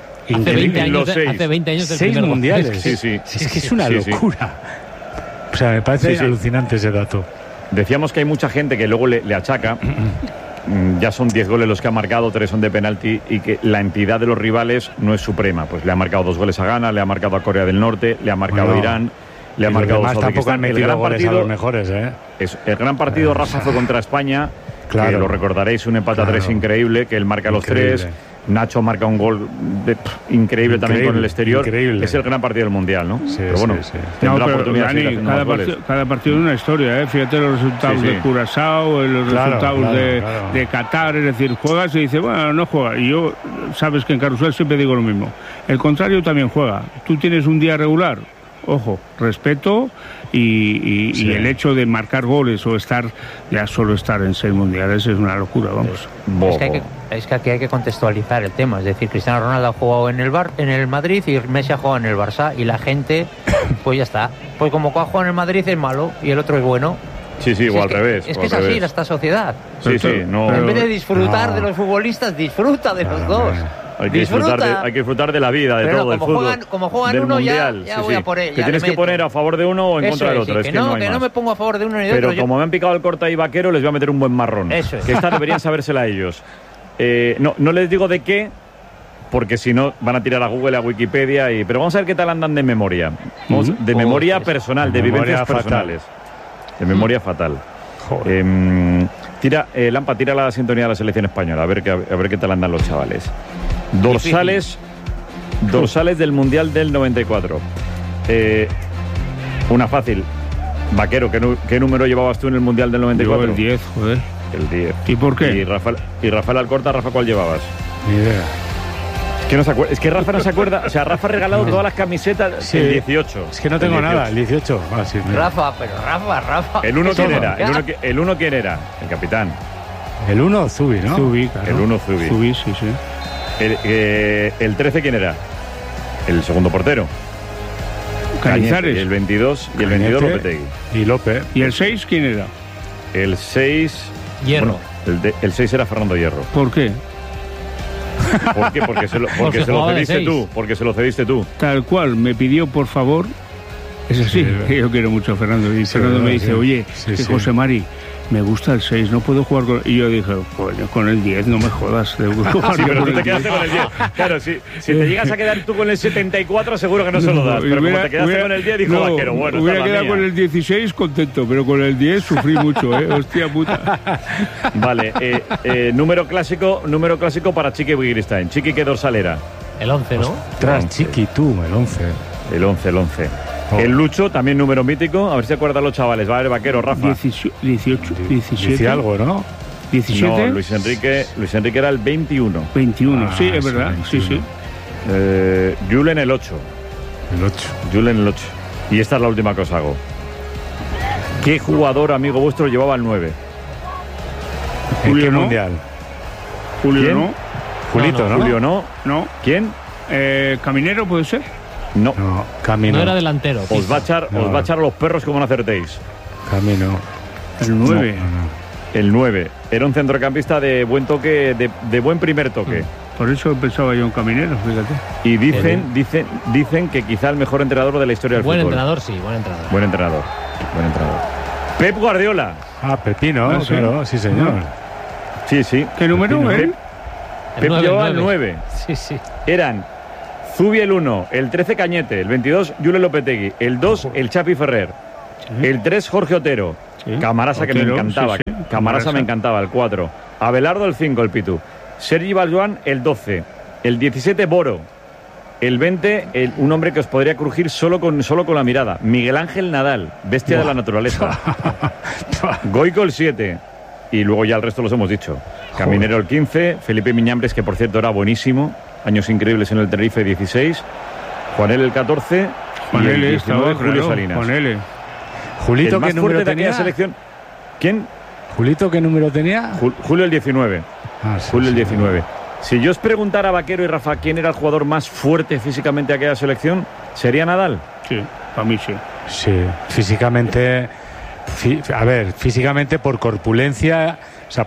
Hace 20 años del 6 mundiales. Sí. Es que es una locura. O sea, me parece alucinante ese dato. Decíamos que hay mucha gente que luego le achaca. Ya son 10 goles los que ha marcado, 3 son de penalti, y que la entidad de los rivales no es suprema. Pues le ha marcado 2 goles a Ghana, le ha marcado a Corea del Norte, le ha marcado a Irán, le ha marcado a tampoco han metido goles a los mejores, el gran partido, Rafa, fue contra España. Claro. Que lo recordaréis, un empate a 3 increíble, que él marca los 3. Nacho marca un gol increíble también con el exterior. Increíble. Es el gran partido del Mundial, ¿no? Sí, pero bueno, tendrá oportunidad Dani, de cada partido es una historia, Fíjate los resultados de Curazao, los resultados de Qatar, es decir, juegas y dices, bueno, no juega. Y yo, sabes que en Carrusel siempre digo lo mismo. El contrario también juega. Tú tienes un día regular, ojo, respeto y el hecho de marcar goles o solo estar en 6 mundiales es una locura, vamos. Es que aquí hay que contextualizar el tema, es decir, Cristiano Ronaldo ha jugado en el Madrid y Messi ha jugado en el Barça, y la gente, pues ya está, pues como ha jugado en el Madrid es malo y el otro es bueno. Sí, o al revés. Es que es así esta sociedad. Sí, no. En vez de disfrutar de los futbolistas, disfruta de los dos. Hay que disfrutar de la vida, de todo, del fútbol. Como juegan del uno, mundial. ya voy a por él. Te tienes que poner a favor de uno o en contra del otro. Que no me pongo a favor de uno ni de otro. otro. Pero como me han picado el corta y vaquero, les voy a meter un buen marrón. Eso es. Que esta deberían sabérsela a ellos. No les digo de qué, porque si no van a tirar a Google, a Wikipedia. Pero vamos a ver qué tal andan de memoria. De memoria personal, de vivencias personales. De memoria fatal. Lampa, tira la sintonía de la selección española, a ver qué tal andan los chavales. Dorsales del Mundial del 94. Una fácil. Vaquero, ¿qué número llevabas tú en el Mundial del 94? Yo el 10, joder. El 10. ¿Y por qué? Y Rafael Alcorta, Rafa, ¿cuál llevabas? Ni idea. Es que Rafa no se acuerda. O sea, Rafa ha regalado todas las camisetas el 18. Es que no tengo nada, el 18. Rafa. ¿El 1 quién era? ¿El 1 quién era? El capitán. El 1, Zubi, ¿no? Zubi, claro. El 1, Zubi. Zubi, sí. El 13 quién era? El segundo portero. Cañizares. Y el 22 Lopetegui. Y López. ¿Y el 6 quién era? El 6 Hierro. Bueno, el 6 era Fernando Hierro. ¿Por qué? ¿Por qué? Porque se lo cediste tú. Porque se lo cediste tú. Tal cual, me pidió por favor. Es así, yo quiero mucho a Fernando. Y Fernando me dice, oye, José Mari, me gusta el 6, no puedo jugar con... Y yo dije, coño, con el 10, no me jodas. Sí, pero tú te quedaste con el 10. Claro, si te llegas a quedar tú con el 74, seguro que no se lo das. Pero como te quedaste con el 10, dijo Vaquero, bueno, hubiera quedado con el 16 contento, pero con el 10 sufrí mucho, hostia puta. Vale, número clásico para Chiqui Wittgenstein. Chiqui, ¿qué dorsal era? El 11, ¿no? Tras Chiqui, tú, el 11. El 11. El Lucho, también número mítico. A ver si se acuerdan los chavales. Va a ver, Vaquero, Rafa. 18, 17. Dice algo, ¿no? 17. No, Luis Enrique era el 21. 21, sí, es verdad. Sí. Julen el 8. Julen el 8. Y esta es la última que os hago. ¿Qué jugador, amigo vuestro, llevaba el 9? ¿En qué mundial? Julio no. Julito, ¿no? Julio no. ¿Quién? Caminero, ¿puede ser? No, Camino. No era delantero. Os va a echar a los perros como no acertéis. Camino. El 9. No. El 9. Era un centrocampista de buen toque, de buen primer toque. Por eso pensaba yo en Caminero, fíjate. Y dicen que quizá el mejor entrenador de la historia del fútbol. Buen entrenador. Pep Guardiola. Pepino, ¿sí? Claro, sí señor. Sí. ¿Qué número? Pep llevaba el 9. Sí. Eran Zubi el 1, el 13 Cañete, el 22 Julen Lopetegui, el 2 el Chapi Ferrer, el 3 Jorge Otero, Camarasa, que me encantaba, Camarasa me encantaba, el 4, Abelardo el 5, el Pitu, Sergi Baljuan el 12, el 17 Boro, el 20 un hombre que os podría crujir solo con la mirada, Miguel Ángel Nadal, bestia de la naturaleza, Goico el 7 y luego ya el resto los hemos dicho. Caminero el 15, Felipe Miñambres, que por cierto era buenísimo, años increíbles en el Tenerife 16, Juanel el 14 y el 19 Julio Salinas. Julito, el más ¿qué número fuerte de tenía? aquella selección. ¿Quién? ¿Julito qué número tenía? Julio el 19. Sí, Julio el sí. 19. Si yo os preguntara, Vaquero y Rafa, quién era el jugador más fuerte físicamente de aquella selección, ¿sería Nadal? Sí, para mí sí. Sí, físicamente... físicamente por corpulencia,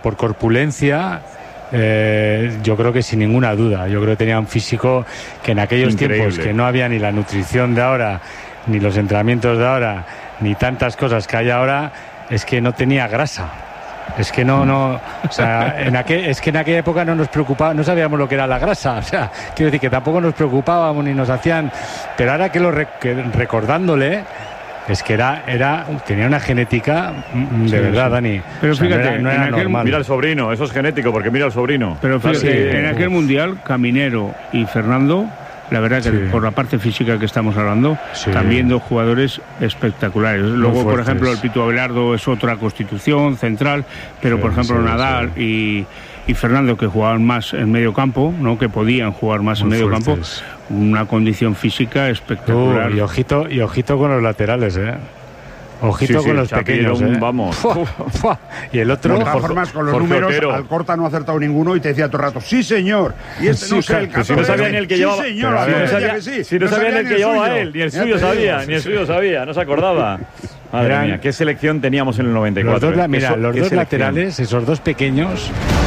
yo creo que sin ninguna duda. Yo creo que tenía un físico que en aquellos tiempos que no había ni la nutrición de ahora, ni los entrenamientos de ahora, ni tantas cosas que hay ahora, es que no tenía grasa. Es que no, o sea, en aquella época no nos preocupaba, no sabíamos lo que era la grasa, o sea, quiero decir que tampoco nos preocupábamos ni nos hacían, pero ahora recordándole, es que tenía una genética de verdad, Dani. Pero fíjate, no era normal. Mira al sobrino, eso es genético, porque mira al sobrino. Pero fíjate, en aquel mundial, Caminero y Fernando, la verdad que por la parte física que estamos hablando, también dos jugadores espectaculares. Luego, por ejemplo, el Pitu Abelardo es otra constitución central, pero por ejemplo Nadal y Fernando, que jugaban más en medio campo, ¿no? Que podían jugar más en medio campo, una condición física espectacular. Y ojito con los laterales, Ojito con los pequeños, vamos. Y el otro... De todas formas, con los números, Alcorta no ha acertado ninguno y te decía todo el rato, sí señor, y este no sé el 14. Si no sabía ni el que llevaba, si no sabía ni el que llevaba él, ni el suyo sabía, no se acordaba. Madre mía, qué selección teníamos en el 94. Los dos laterales, esos dos pequeños...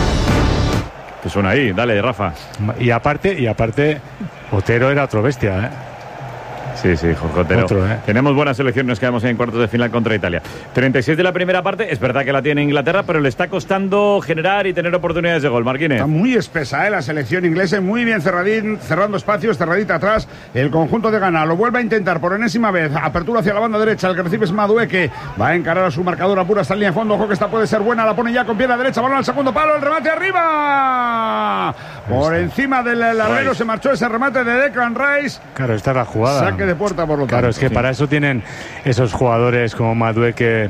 Que son ahí, dale, Rafa. Y aparte, Otero era otro bestia, Sí, Jorge Otero. Tenemos buena selección, nos quedamos en cuartos de final contra Italia. 36 de la primera parte, es verdad que la tiene Inglaterra, pero le está costando generar y tener oportunidades de gol. Marquínez. Está muy espesa, la selección inglesa, muy bien cerrando espacios, cerradita atrás. El conjunto de Ghana lo vuelve a intentar por enésima vez. Apertura hacia la banda derecha, el que recibe es Madueke. Va a encarar a su marcador, apura hasta línea de fondo. Ojo que esta puede ser buena, la pone ya con pierna derecha, balón al segundo palo, el remate arriba. Por encima del larguero se marchó ese remate de Declan Rice. Claro, esta es la jugada. Saque de puerta, por lo tanto. Claro, es que para eso tienen esos jugadores como Madueke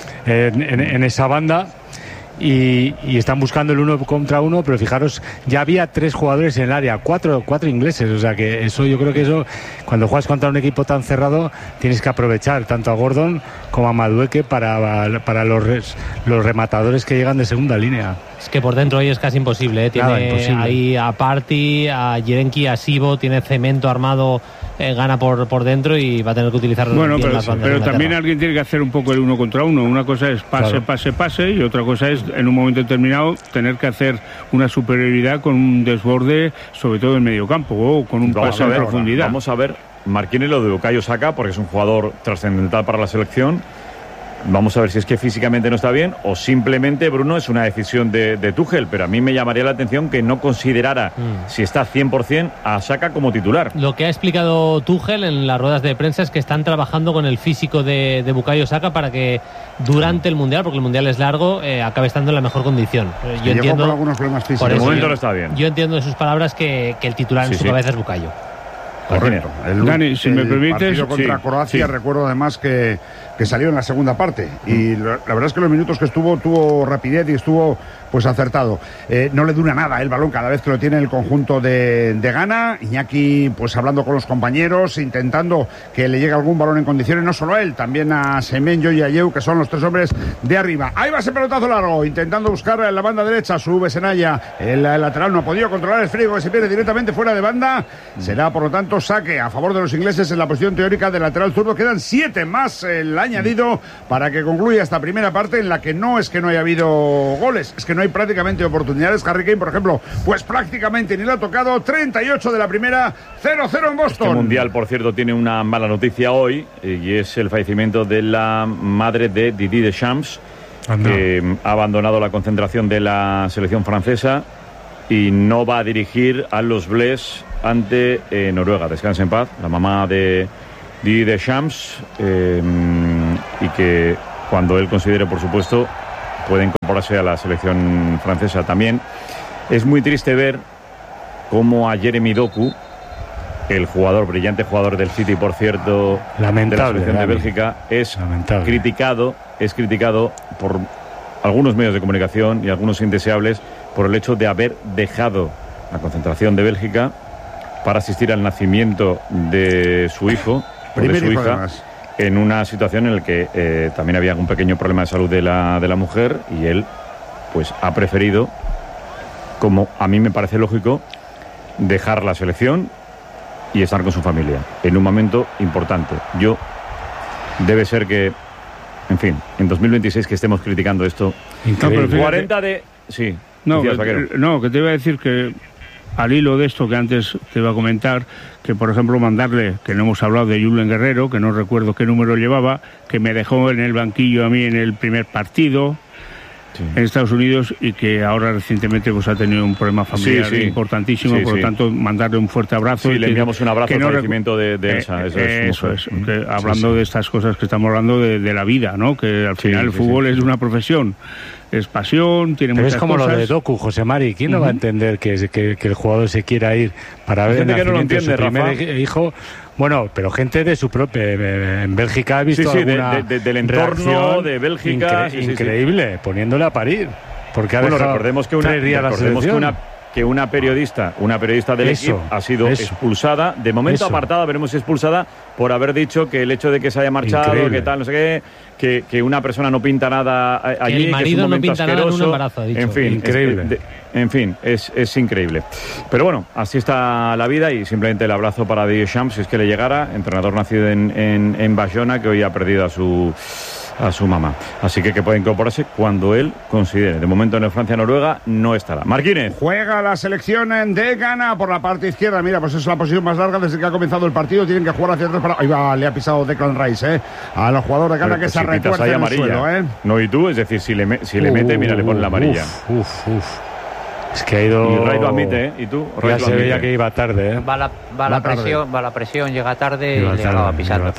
en esa banda y están buscando el 1 contra 1, pero fijaros, ya había 3 jugadores en el área, 4 ingleses, o sea que eso, yo creo que eso, cuando juegas contra un equipo tan cerrado, tienes que aprovechar tanto a Gordon como a Madueke para los rematadores que llegan de segunda línea. Es que por dentro ahí es casi imposible, Tiene ahí a Party, a Yerenki, a Sibo, tiene cemento armado, gana por dentro y va a tener que utilizarlo. Bueno, pero también alguien tiene que hacer un poco el 1 contra 1. Una cosa es pase, y otra cosa es en un momento determinado tener que hacer una superioridad con un desborde, sobre todo en medio campo, o con un pase en profundidad. Vamos a ver, Marquínez, lo de Bukayo Saka, porque es un jugador trascendental para la selección. Vamos a ver si es que físicamente no está bien o simplemente, Bruno, es una decisión de Tuchel, pero a mí me llamaría la atención que no considerara si está 100% a Saka como titular. Lo que ha explicado Tuchel en las ruedas de prensa es que están trabajando con el físico de Bukayo Saka para que durante el Mundial, porque el Mundial es largo, acabe estando en la mejor condición. Yo entiendo, con algunos problemas físicos. De momento no está bien. Yo entiendo de sus palabras que el titular en su cabeza es Bukayo. Correcto. Dani, si me permites, partido contra Croacia, recuerdo además que salió en la segunda parte y la verdad es que los minutos que tuvo rapidez y estuvo pues acertado. No le dura nada el balón cada vez que lo tiene el conjunto de Ghana. Iñaki pues hablando con los compañeros, intentando que le llegue algún balón en condiciones, no solo a él, también a Semenyo y a Yeu, que son los 3 hombres de arriba. Ahí va ese pelotazo largo, intentando buscar en la banda derecha, sube Senaya, el lateral no ha podido controlar el frigo, que se pierde directamente fuera de banda. Será por lo tanto saque a favor de los ingleses en la posición teórica del lateral zurdo. Quedan 7 más el añadido para que concluya esta primera parte, en la que no es que no haya habido goles, es que no hay prácticamente oportunidades. Harry Kane, por ejemplo, pues prácticamente ni lo ha tocado. 38 de la primera, 0-0 en Boston. Este mundial, por cierto, tiene una mala noticia hoy y es el fallecimiento de la madre de Didier Deschamps, que ha abandonado la concentración de la selección francesa y no va a dirigir a los Bleus ante Noruega. Descanse en paz, la mamá de Didier Deschamps, y que cuando él considere, por supuesto, puede incorporarse a la selección francesa. También es muy triste ver cómo a Jeremy Doku, el brillante jugador del City, por cierto, de la selección de Bélgica, es criticado por algunos medios de comunicación y algunos indeseables por el hecho de haber dejado la concentración de Bélgica para asistir al nacimiento de su hijo o de su hija, en una situación en la que también había un pequeño problema de salud de la mujer, y él pues ha preferido, como a mí me parece lógico, dejar la selección y estar con su familia en un momento importante. Debe ser que, en fin, en 2026 que estemos criticando esto. Increíble. No, pero 40 de... Sí. No, que te iba a decir que al hilo de esto que antes te iba a comentar, que por ejemplo mandarle, que no hemos hablado de Julen Guerrero, que no recuerdo qué número llevaba, que me dejó en el banquillo a mí en el primer partido en Estados Unidos, y que ahora recientemente pues ha tenido un problema familiar importantísimo, por lo tanto mandarle un fuerte abrazo. Sí, le enviamos un abrazo al fallecimiento de Elsa. Eso es, hablando de estas cosas que estamos hablando de la vida, ¿no? Que al final el fútbol es una profesión, es pasión, tiene muchas cosas. Es como lo de Doku, José Mari. ¿Quién no va a entender que el jugador se quiera ir para ver el nacimiento de su primer hijo? Bueno, pero gente de su propia... En Bélgica he visto alguna del entorno de Bélgica. Increíble, poniéndole a parir. Porque recordemos que una periodista del equipo ha sido expulsada, de momento apartada, veremos si expulsada, por haber dicho que el hecho de que se haya marchado, que tal, no sé qué, que una persona no pinta nada allí, que el marido no pinta nada en un embarazo, ha dicho. En fin, increíble. Es increíble. Pero bueno, así está la vida, y simplemente el abrazo para Didier Deschamps, si es que le llegara, entrenador nacido en Bayona, que hoy ha perdido a su mamá. Así que puede incorporarse cuando él considere. De momento en el Francia-Noruega no estará. Marquínez. Juega la selección de Ghana por la parte izquierda. Mira, pues es la posición más larga desde que ha comenzado el partido. Tienen que jugar hacia atrás. Ahí va, le ha pisado Declan Rice, al jugador de Ghana, que se retuerce en el suelo, No, y tú, es decir, si le mete, mira, le pone la amarilla. Es que ha ido... Y Ray lo admite, ¿Y tú? Ya se veía que iba tarde, Va la presión, llega tarde y le acaba pisando.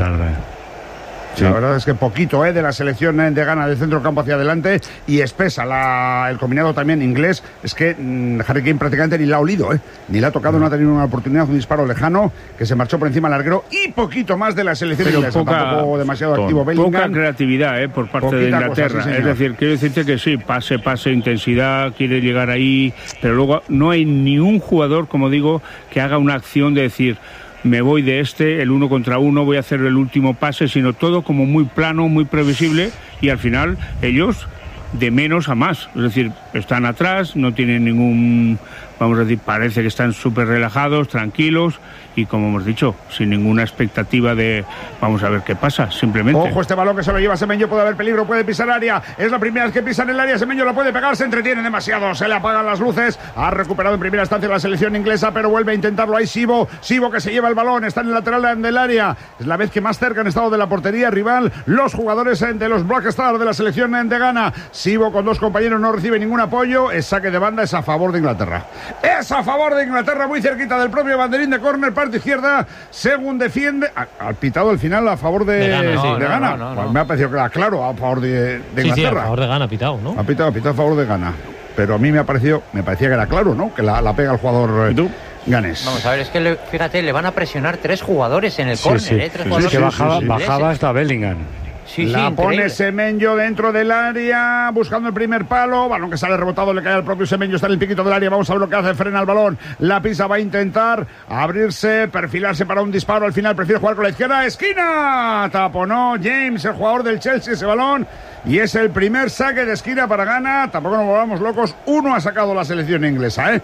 Sí. La verdad es que poquito de la selección de Ghana, del centro campo hacia adelante, y espesa el combinado también inglés. Es que Harry Kane prácticamente ni la ha olido, ni la ha tocado, no ha tenido una oportunidad, un disparo lejano que se marchó por encima del larguero, y poquito más de la selección inglesa, tampoco demasiado activo Bellingham. Poca creatividad por parte de Inglaterra, es decir, quiero decirte que sí, pase, intensidad, quiere llegar ahí, pero luego no hay ni un jugador, como digo, que haga una acción de decir: me voy de el 1 contra 1, voy a hacer el último pase, sino todo como muy plano, muy previsible, y al final ellos de menos a más, es decir, están atrás, no tienen ningún, vamos a decir, parece que están súper relajados, tranquilos, y como hemos dicho, sin ninguna expectativa de vamos a ver qué pasa, simplemente. Ojo, este balón que se lo lleva Semenyo, puede haber peligro, puede pisar área, es la primera vez que pisa en el área, Semenyo la puede pegar, se entretiene demasiado, se le apagan las luces, ha recuperado en primera instancia la selección inglesa, pero vuelve a intentarlo ahí Sibo que se lleva el balón, está en el lateral del área, es la vez que más cerca han estado de la portería rival los jugadores de los Black Stars de la selección de Ghana. Sibo con dos compañeros no recibe ningún apoyo, es saque de banda, es a favor de Inglaterra. Es a favor de Inglaterra, muy cerquita del propio banderín de córner, parte izquierda, según defiende. Ha pitado al final a favor de Ghana. No. Me ha parecido que era claro a favor de Inglaterra. Sí, a favor de Ghana ha pitado, ¿no? Ha pitado a favor de Ghana. Pero a mí me parecía que era claro, ¿no? Que la pega el jugador ganés. Vamos a ver, es que fíjate, le van a presionar 3 jugadores en el córner, 3 jugadores. Que bajaba hasta Bellingham. La pone Semenyo dentro del área, buscando el primer palo, balón que sale rebotado, le cae al propio Semenyo, está en el piquito del área, vamos a ver lo que hace, frena el balón, la pisa, va a intentar abrirse, perfilarse para un disparo, al final prefiere jugar con la izquierda, esquina, taponó James, el jugador del Chelsea, ese balón, y es el primer saque de esquina para Ghana, tampoco nos volvamos locos, 1 ha sacado la selección inglesa,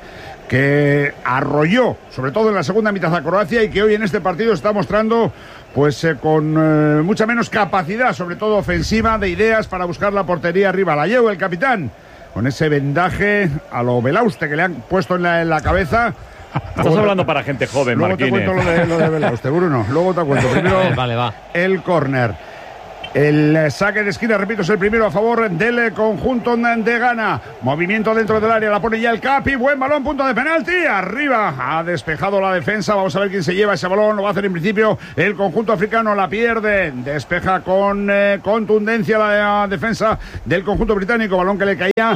que arrolló, sobre todo en la segunda mitad a Croacia, y que hoy en este partido está mostrando pues con mucha menos capacidad, sobre todo ofensiva, de ideas para buscar la portería arriba. La lleva el capitán con ese vendaje a lo Belauste que le han puesto en la cabeza. Estás hablando para gente joven, Marquínez. Luego te cuento lo de Belauste, Bruno. Luego te cuento. Primero vale, va. El córner. El saque de esquina, repito, es el primero a favor del conjunto de Ghana. Movimiento dentro del área, la pone ya el Capi. Buen balón, punto de penalti. Arriba, ha despejado la defensa. Vamos a ver quién se lleva ese balón. Lo va a hacer en principio el conjunto africano. La pierde. Despeja con contundencia la defensa del conjunto británico. Balón que le caía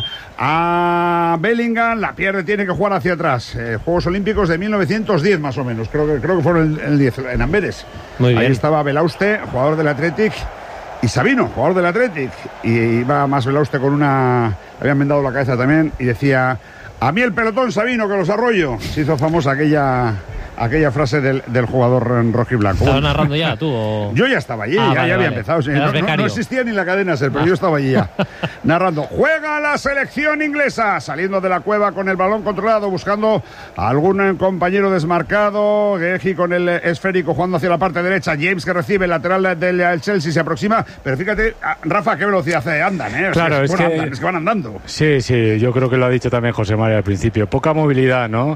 a Bellingham. La pierde, tiene que jugar hacia atrás. Juegos Olímpicos de 1910 más o menos. Creo que fueron el 10 en Amberes. Muy bien. Ahí estaba Belauste, jugador del Athletic. Y Sabino, jugador del Athletic, y iba más Belauste con una... Habían vendado la cabeza también y decía: a mí el pelotón, Sabino, que los arroyo. Se hizo famosa aquella aquella frase del jugador rojiblanco. ¿Estabas narrando ya tú? O... Yo ya estaba allí, ya había empezado. Sí, no existía ni la cadena SER, pero yo estaba allí ya. Narrando. Juega la selección inglesa, saliendo de la cueva con el balón controlado, buscando a algún compañero desmarcado. Geji con el esférico jugando hacia la parte derecha. James que recibe el lateral del Chelsea, se aproxima. Pero fíjate, Rafa, qué velocidad andan, ¿eh? Claro, es que van andando. Sí, yo creo que lo ha dicho también José María al principio. Poca movilidad, ¿no?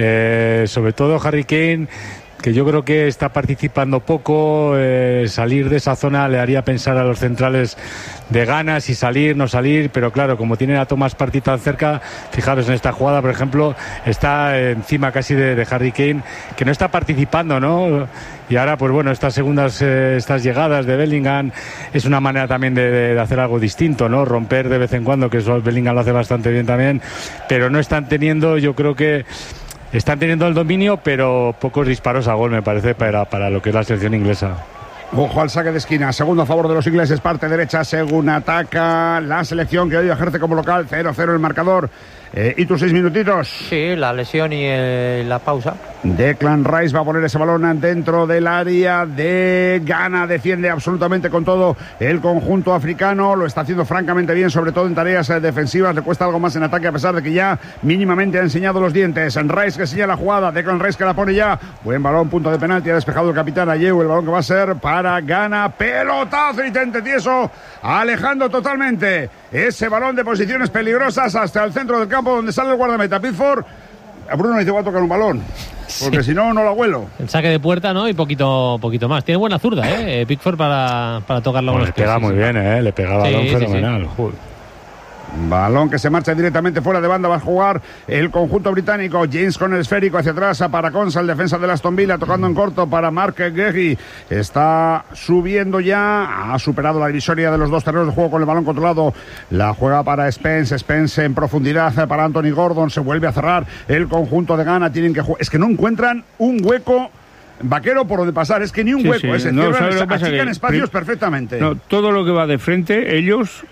Sobre todo Harry Kane, que yo creo que está participando poco. Salir de esa zona le haría pensar a los centrales de ganas y salir, no salir, pero claro, como tienen a Thomas Partey tan cerca, fijaros en esta jugada, por ejemplo, está encima casi de Harry Kane, que no está participando, ¿no? Y ahora, pues bueno, estas llegadas de Bellingham es una manera también de hacer algo distinto, ¿no? Romper de vez en cuando, que eso Bellingham lo hace bastante bien también, pero no están teniendo, yo creo que están teniendo el dominio, pero pocos disparos a gol, me parece, para lo que es la selección inglesa. Ojo al saque de esquina, segundo a favor de los ingleses, parte derecha, según ataca la selección que hoy ejerce como local, 0-0 el marcador. ¿Y tus 6 minutitos? Sí, la lesión y la pausa. Declan Rice va a poner ese balón dentro del área de Ghana, defiende absolutamente con todo el conjunto africano, lo está haciendo francamente bien, sobre todo en tareas defensivas, le cuesta algo más en ataque a pesar de que ya mínimamente ha enseñado los dientes. Rice que sigue la jugada, Declan Rice que la pone ya, buen balón, punto de penalti, ha despejado el capitán Ayew, el balón que va a ser para Ghana, pelotazo y tente tieso, alejando totalmente ese balón de posiciones peligrosas hasta el centro del campo donde sale el guardameta Pickford. A Bruno dice, voy a tocar un balón, porque si no, no lo vuelo. El saque de puerta, ¿no? Y poquito más. Tiene buena zurda, Pickford para tocarlo con los pies. Le pega muy bien, le pega balón fenomenal. Sí. Balón que se marcha directamente fuera de banda, va a jugar el conjunto británico. James con el esférico hacia atrás para Konsa, el defensa de Aston Villa, tocando en corto para Mark Guehi. Está subiendo ya, ha superado la divisoria de los dos terrenos de juego con el balón controlado. La juega para Spence en profundidad para Anthony Gordon, se vuelve a cerrar el conjunto de Ghana. Tienen que jugar, es que no encuentran un hueco Vaquero por donde pasar, es que ni un hueco, se achican espacios perfectamente. No, todo lo que va de frente, ellos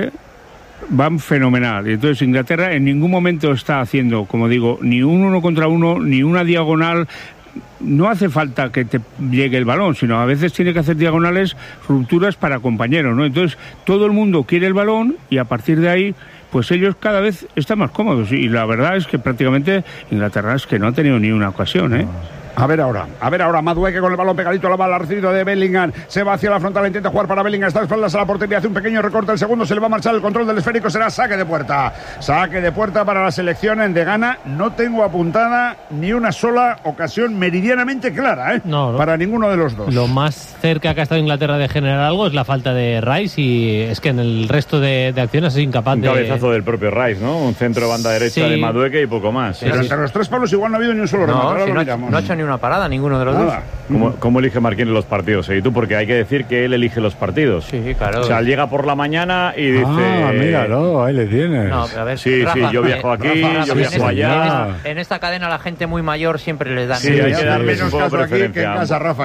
van fenomenal. Y entonces Inglaterra en ningún momento está haciendo, como digo, ni un 1 contra 1, ni una diagonal. No hace falta que te llegue el balón, sino a veces tiene que hacer diagonales, rupturas para compañeros, ¿no? Entonces todo el mundo quiere el balón y a partir de ahí pues ellos cada vez están más cómodos. Y la verdad es que prácticamente Inglaterra es que no ha tenido ni una ocasión, A ver ahora, Madueke con el balón pegadito a la bala, recibido de Bellingham, se va hacia la frontal, intenta jugar para Bellingham, está de espaldas a la portería, hace un pequeño recorte, el segundo se le va a marchar el control del esférico, será saque de puerta para la selección de Ghana. No tengo apuntada ni una sola ocasión meridianamente clara, no, para ninguno de los dos. Lo más cerca que ha estado Inglaterra de generar algo es la falta de Rice, y es que en el resto de acciones es incapaz un cabezazo del propio Rice, ¿no? Un centro de banda derecha de Madueke y poco más. Pero entre los tres palos igual no ha habido ni un solo remate. No ha hecho ni una parada ninguno de los dos. ¿Cómo elige Marquinhos los partidos? ¿Y tú? Porque hay que decir que él elige los partidos. Sí, claro. O sea, llega por la mañana y dice... míralo, ahí le tienes. No, pero a ver, sí, Rafa, yo viajo aquí, yo viajo allá. En esta cadena la gente muy mayor siempre les dan... Sí, hay que dar menos caso aquí que en casa, Rafa.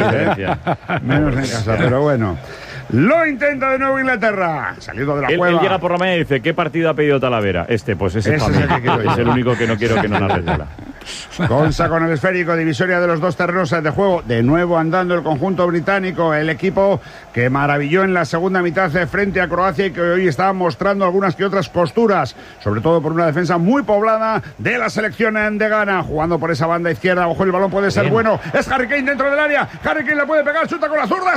Menos en casa, pero bueno. Lo intenta de nuevo Inglaterra, saliendo de la cueva. Él llega por la mañana y dice, ¿qué partido ha pedido Talavera? Pues ese es para mí. Es el único que no quiero que no narre nada. Konsa con el esférico, divisoria de los dos terrenos de juego. De nuevo andando el conjunto británico, el equipo que maravilló en la segunda mitad frente a Croacia y que hoy está mostrando algunas que otras costuras, sobre todo por una defensa muy poblada de la selección de Ghana, jugando por esa banda izquierda. Ojo, el balón puede ser bueno, es Harry Kane dentro del área, Harry Kane la puede pegar, chuta con la zurda,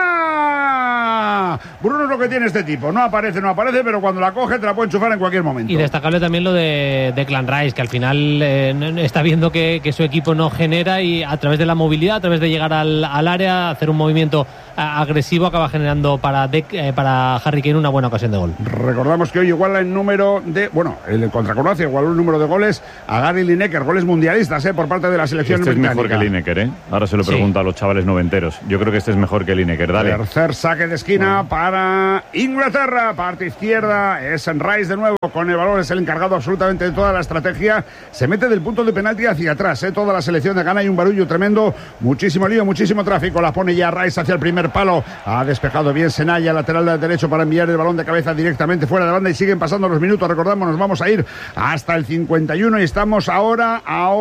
esquina. Bruno es lo que tiene este tipo, no aparece, pero cuando la coge te la puede enchufar en cualquier momento. Y destacable también lo de Declan Rice, que al final está viendo que su equipo no genera, y a través de la movilidad, a través de llegar al área, hacer un movimiento agresivo, acaba generando para Harry Kane una buena ocasión de gol. Recordamos que hoy iguala el número de... el contra Croacia igualó el número de goles a Gary Lineker, goles mundialistas por parte de la selección británica. Es mejor que Lineker, Ahora se lo pregunto a los chavales noventeros. Yo creo que este es mejor que Lineker, dale. Tercer saque de esquina para Inglaterra, parte izquierda, es Rice de nuevo con el balón, es el encargado absolutamente de toda la estrategia, se mete del punto de penalti hacia atrás, toda la selección de Ghana, hay un barullo tremendo, muchísimo lío, muchísimo tráfico, la pone ya Rice hacia el primer tercer palo. Ha despejado bien Senaya, lateral derecho, para enviar el balón de cabeza directamente fuera de banda, y siguen pasando los minutos. Recordamos, nos vamos a ir hasta el 51 y estamos ahora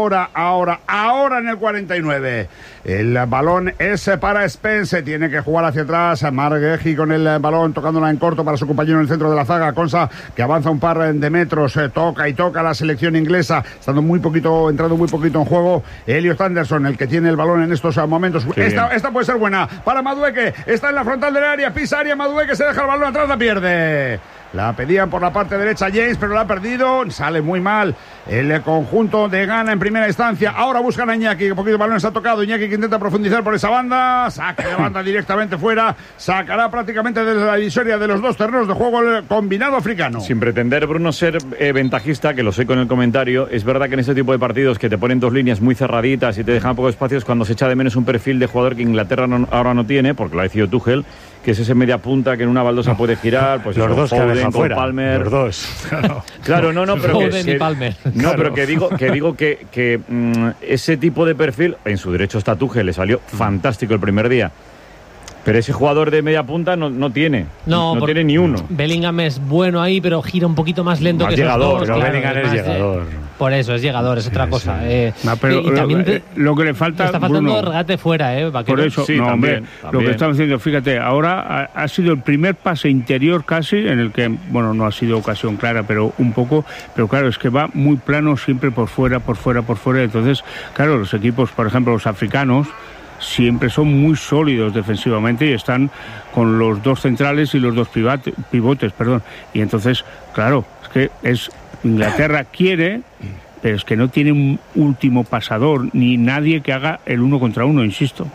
en el 49. El balón es para Spence, tiene que jugar hacia atrás. Margueji con el balón, tocándola en corto para su compañero en el centro de la zaga. Consa, que avanza un par de metros, toca la selección inglesa, entrando muy poquito en juego. Elliot Anderson, el que tiene el balón en estos momentos. Esta puede ser buena para Madueke, está en la frontal del área, pisa área, Madueke se deja el balón atrás, la pierde. La pedían por la parte derecha James, pero la ha perdido. Sale muy mal el conjunto de Ghana en primera instancia. Ahora buscan a Iñaki, que poquito balón se ha tocado. Iñaki, que intenta profundizar por esa banda. Saca de banda directamente fuera. Sacará prácticamente desde la divisoria de los dos terrenos de juego el combinado africano. Sin pretender, Bruno, ser ventajista, que lo soy con el comentario, es verdad que en este tipo de partidos que te ponen dos líneas muy cerraditas y te dejan pocos espacios, cuando se echa de menos un perfil de jugador que Inglaterra ahora no tiene, porque lo ha decidido Tuchel, que es ese media punta que en una baldosa puede girar, pues los dos Foden, con Palmer. Los dos. Claro, pero Foden y Palmer. Pero que digo que ese tipo de perfil, en su derecho está Tuchel, le salió fantástico el primer día. Pero ese jugador de media punta no tiene tiene ni uno. Bellingham es bueno ahí, pero gira un poquito más lento que llegador, esos dos. Pero Bellingham es llegador. Por eso, es llegador, es otra cosa. Pero y también lo que le falta, está faltando Bruno, regate fuera, Vaquero. Por eso, sí, también. Lo que estamos diciendo, fíjate, ahora ha sido el primer pase interior casi, en el que, bueno, no ha sido ocasión clara, pero un poco, pero claro, es que va muy plano siempre por fuera. Entonces, claro, los equipos, por ejemplo, los africanos, siempre son muy sólidos defensivamente y están con los dos centrales y los dos pivotes. Y entonces, claro, es que Inglaterra quiere, pero es que no tiene un último pasador ni nadie que haga el 1 contra 1, insisto.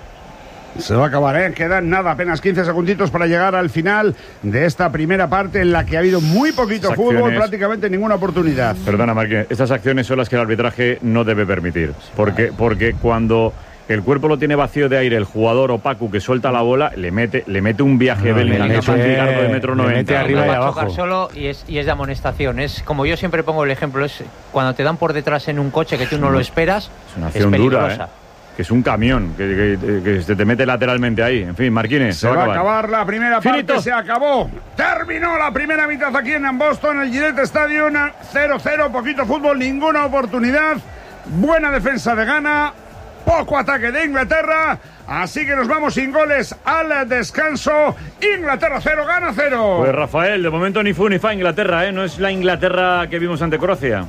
Se va a acabar, quedan apenas 15 segunditos para llegar al final de esta primera parte, en la que ha habido muy poquito fútbol, prácticamente ninguna oportunidad. Perdona, Marquín, estas acciones son las que el arbitraje no debe permitir, porque cuando el cuerpo lo tiene vacío de aire, el jugador Opaku que suelta la bola, le mete un viaje Bellingham de 1,90 m arriba y abajo. Tocar solo y es de amonestación. Es como yo siempre pongo el ejemplo, es cuando te dan por detrás en un coche que tú no lo esperas, es una acción dura, que es un camión que se te mete lateralmente ahí. En fin, Marquínez, se va a acabar la primera parte, se acabó. Terminó la primera mitad aquí en Boston, el Gillette Stadium, 0-0, poquito fútbol, ninguna oportunidad, buena defensa de Ghana, poco ataque de Inglaterra, así que nos vamos sin goles al descanso. Inglaterra 0, Ghana 0. Pues Rafael, de momento ni fu ni fa Inglaterra, no es la Inglaterra que vimos ante Croacia.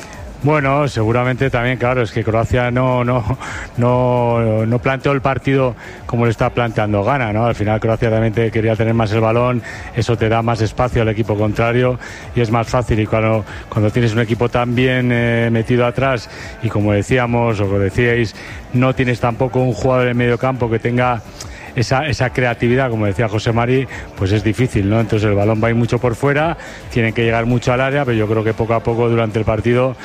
Bueno, seguramente también, claro, es que Croacia no planteó el partido como lo está planteando Ghana, ¿no? Al final Croacia también quería tener más el balón, eso te da más espacio al equipo contrario y es más fácil. Y cuando tienes un equipo tan bien metido atrás y, como decíamos, o lo decíais, no tienes tampoco un jugador en medio campo que tenga esa creatividad, como decía José Mari, pues es difícil, ¿no? Entonces el balón va a ir mucho por fuera, tienen que llegar mucho al área, pero yo creo que poco a poco durante el partido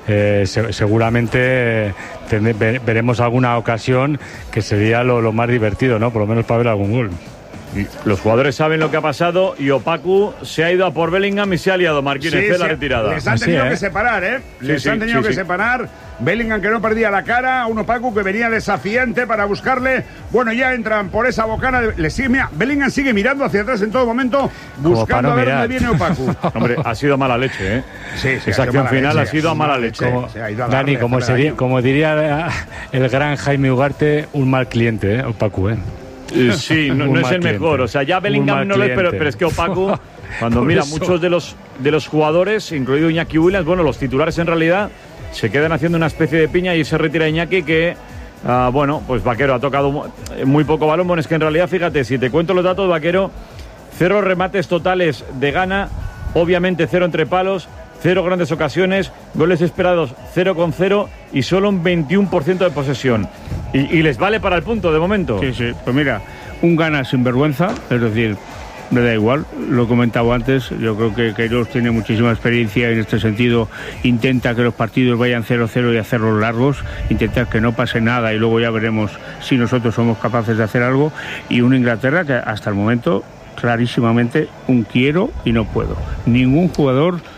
seguramente veremos alguna ocasión que sería lo más divertido, ¿no? Por lo menos para ver algún gol. Los jugadores saben lo que ha pasado y Opaku se ha ido a por Bellingham y se ha liado Marquínez de la retirada. Les han tenido que separar, Les han tenido que separar. Bellingham, que no perdía la cara, a un Opaku que venía desafiante para buscarle. Bueno, ya entran por esa bocana. Bellingham sigue mirando hacia atrás en todo momento, buscando a ver dónde viene Opaku. Hombre, ha sido mala leche, Esa acción final ha sido a mala leche. Dani, como diría el gran Jaime Ugarte, un mal cliente, Opaku, Sí, no es el mejor. O sea, ya Bellingham no lo es, pero es que Opaku, cuando mira muchos de los jugadores, incluido Iñaki Williams, bueno, los titulares en realidad se quedan haciendo una especie de piña y se retira Iñaki, que pues Vaquero ha tocado muy poco balón. Bueno, es que en realidad, fíjate, si te cuento los datos, Vaquero, 0 remates totales de Ghana, obviamente 0 entre palos, 0 grandes ocasiones, goles esperados 0,0 y solo un 21% de posesión. Y les vale para el punto de momento. Sí, pues mira, un Ghana sin vergüenza, es decir, me da igual, lo he comentado antes, yo creo que Queiroz tiene muchísima experiencia en este sentido, intenta que los partidos vayan 0-0 y hacerlos largos, intenta que no pase nada y luego ya veremos si nosotros somos capaces de hacer algo, y una Inglaterra que hasta el momento clarísimamente un quiero y no puedo. Ningún jugador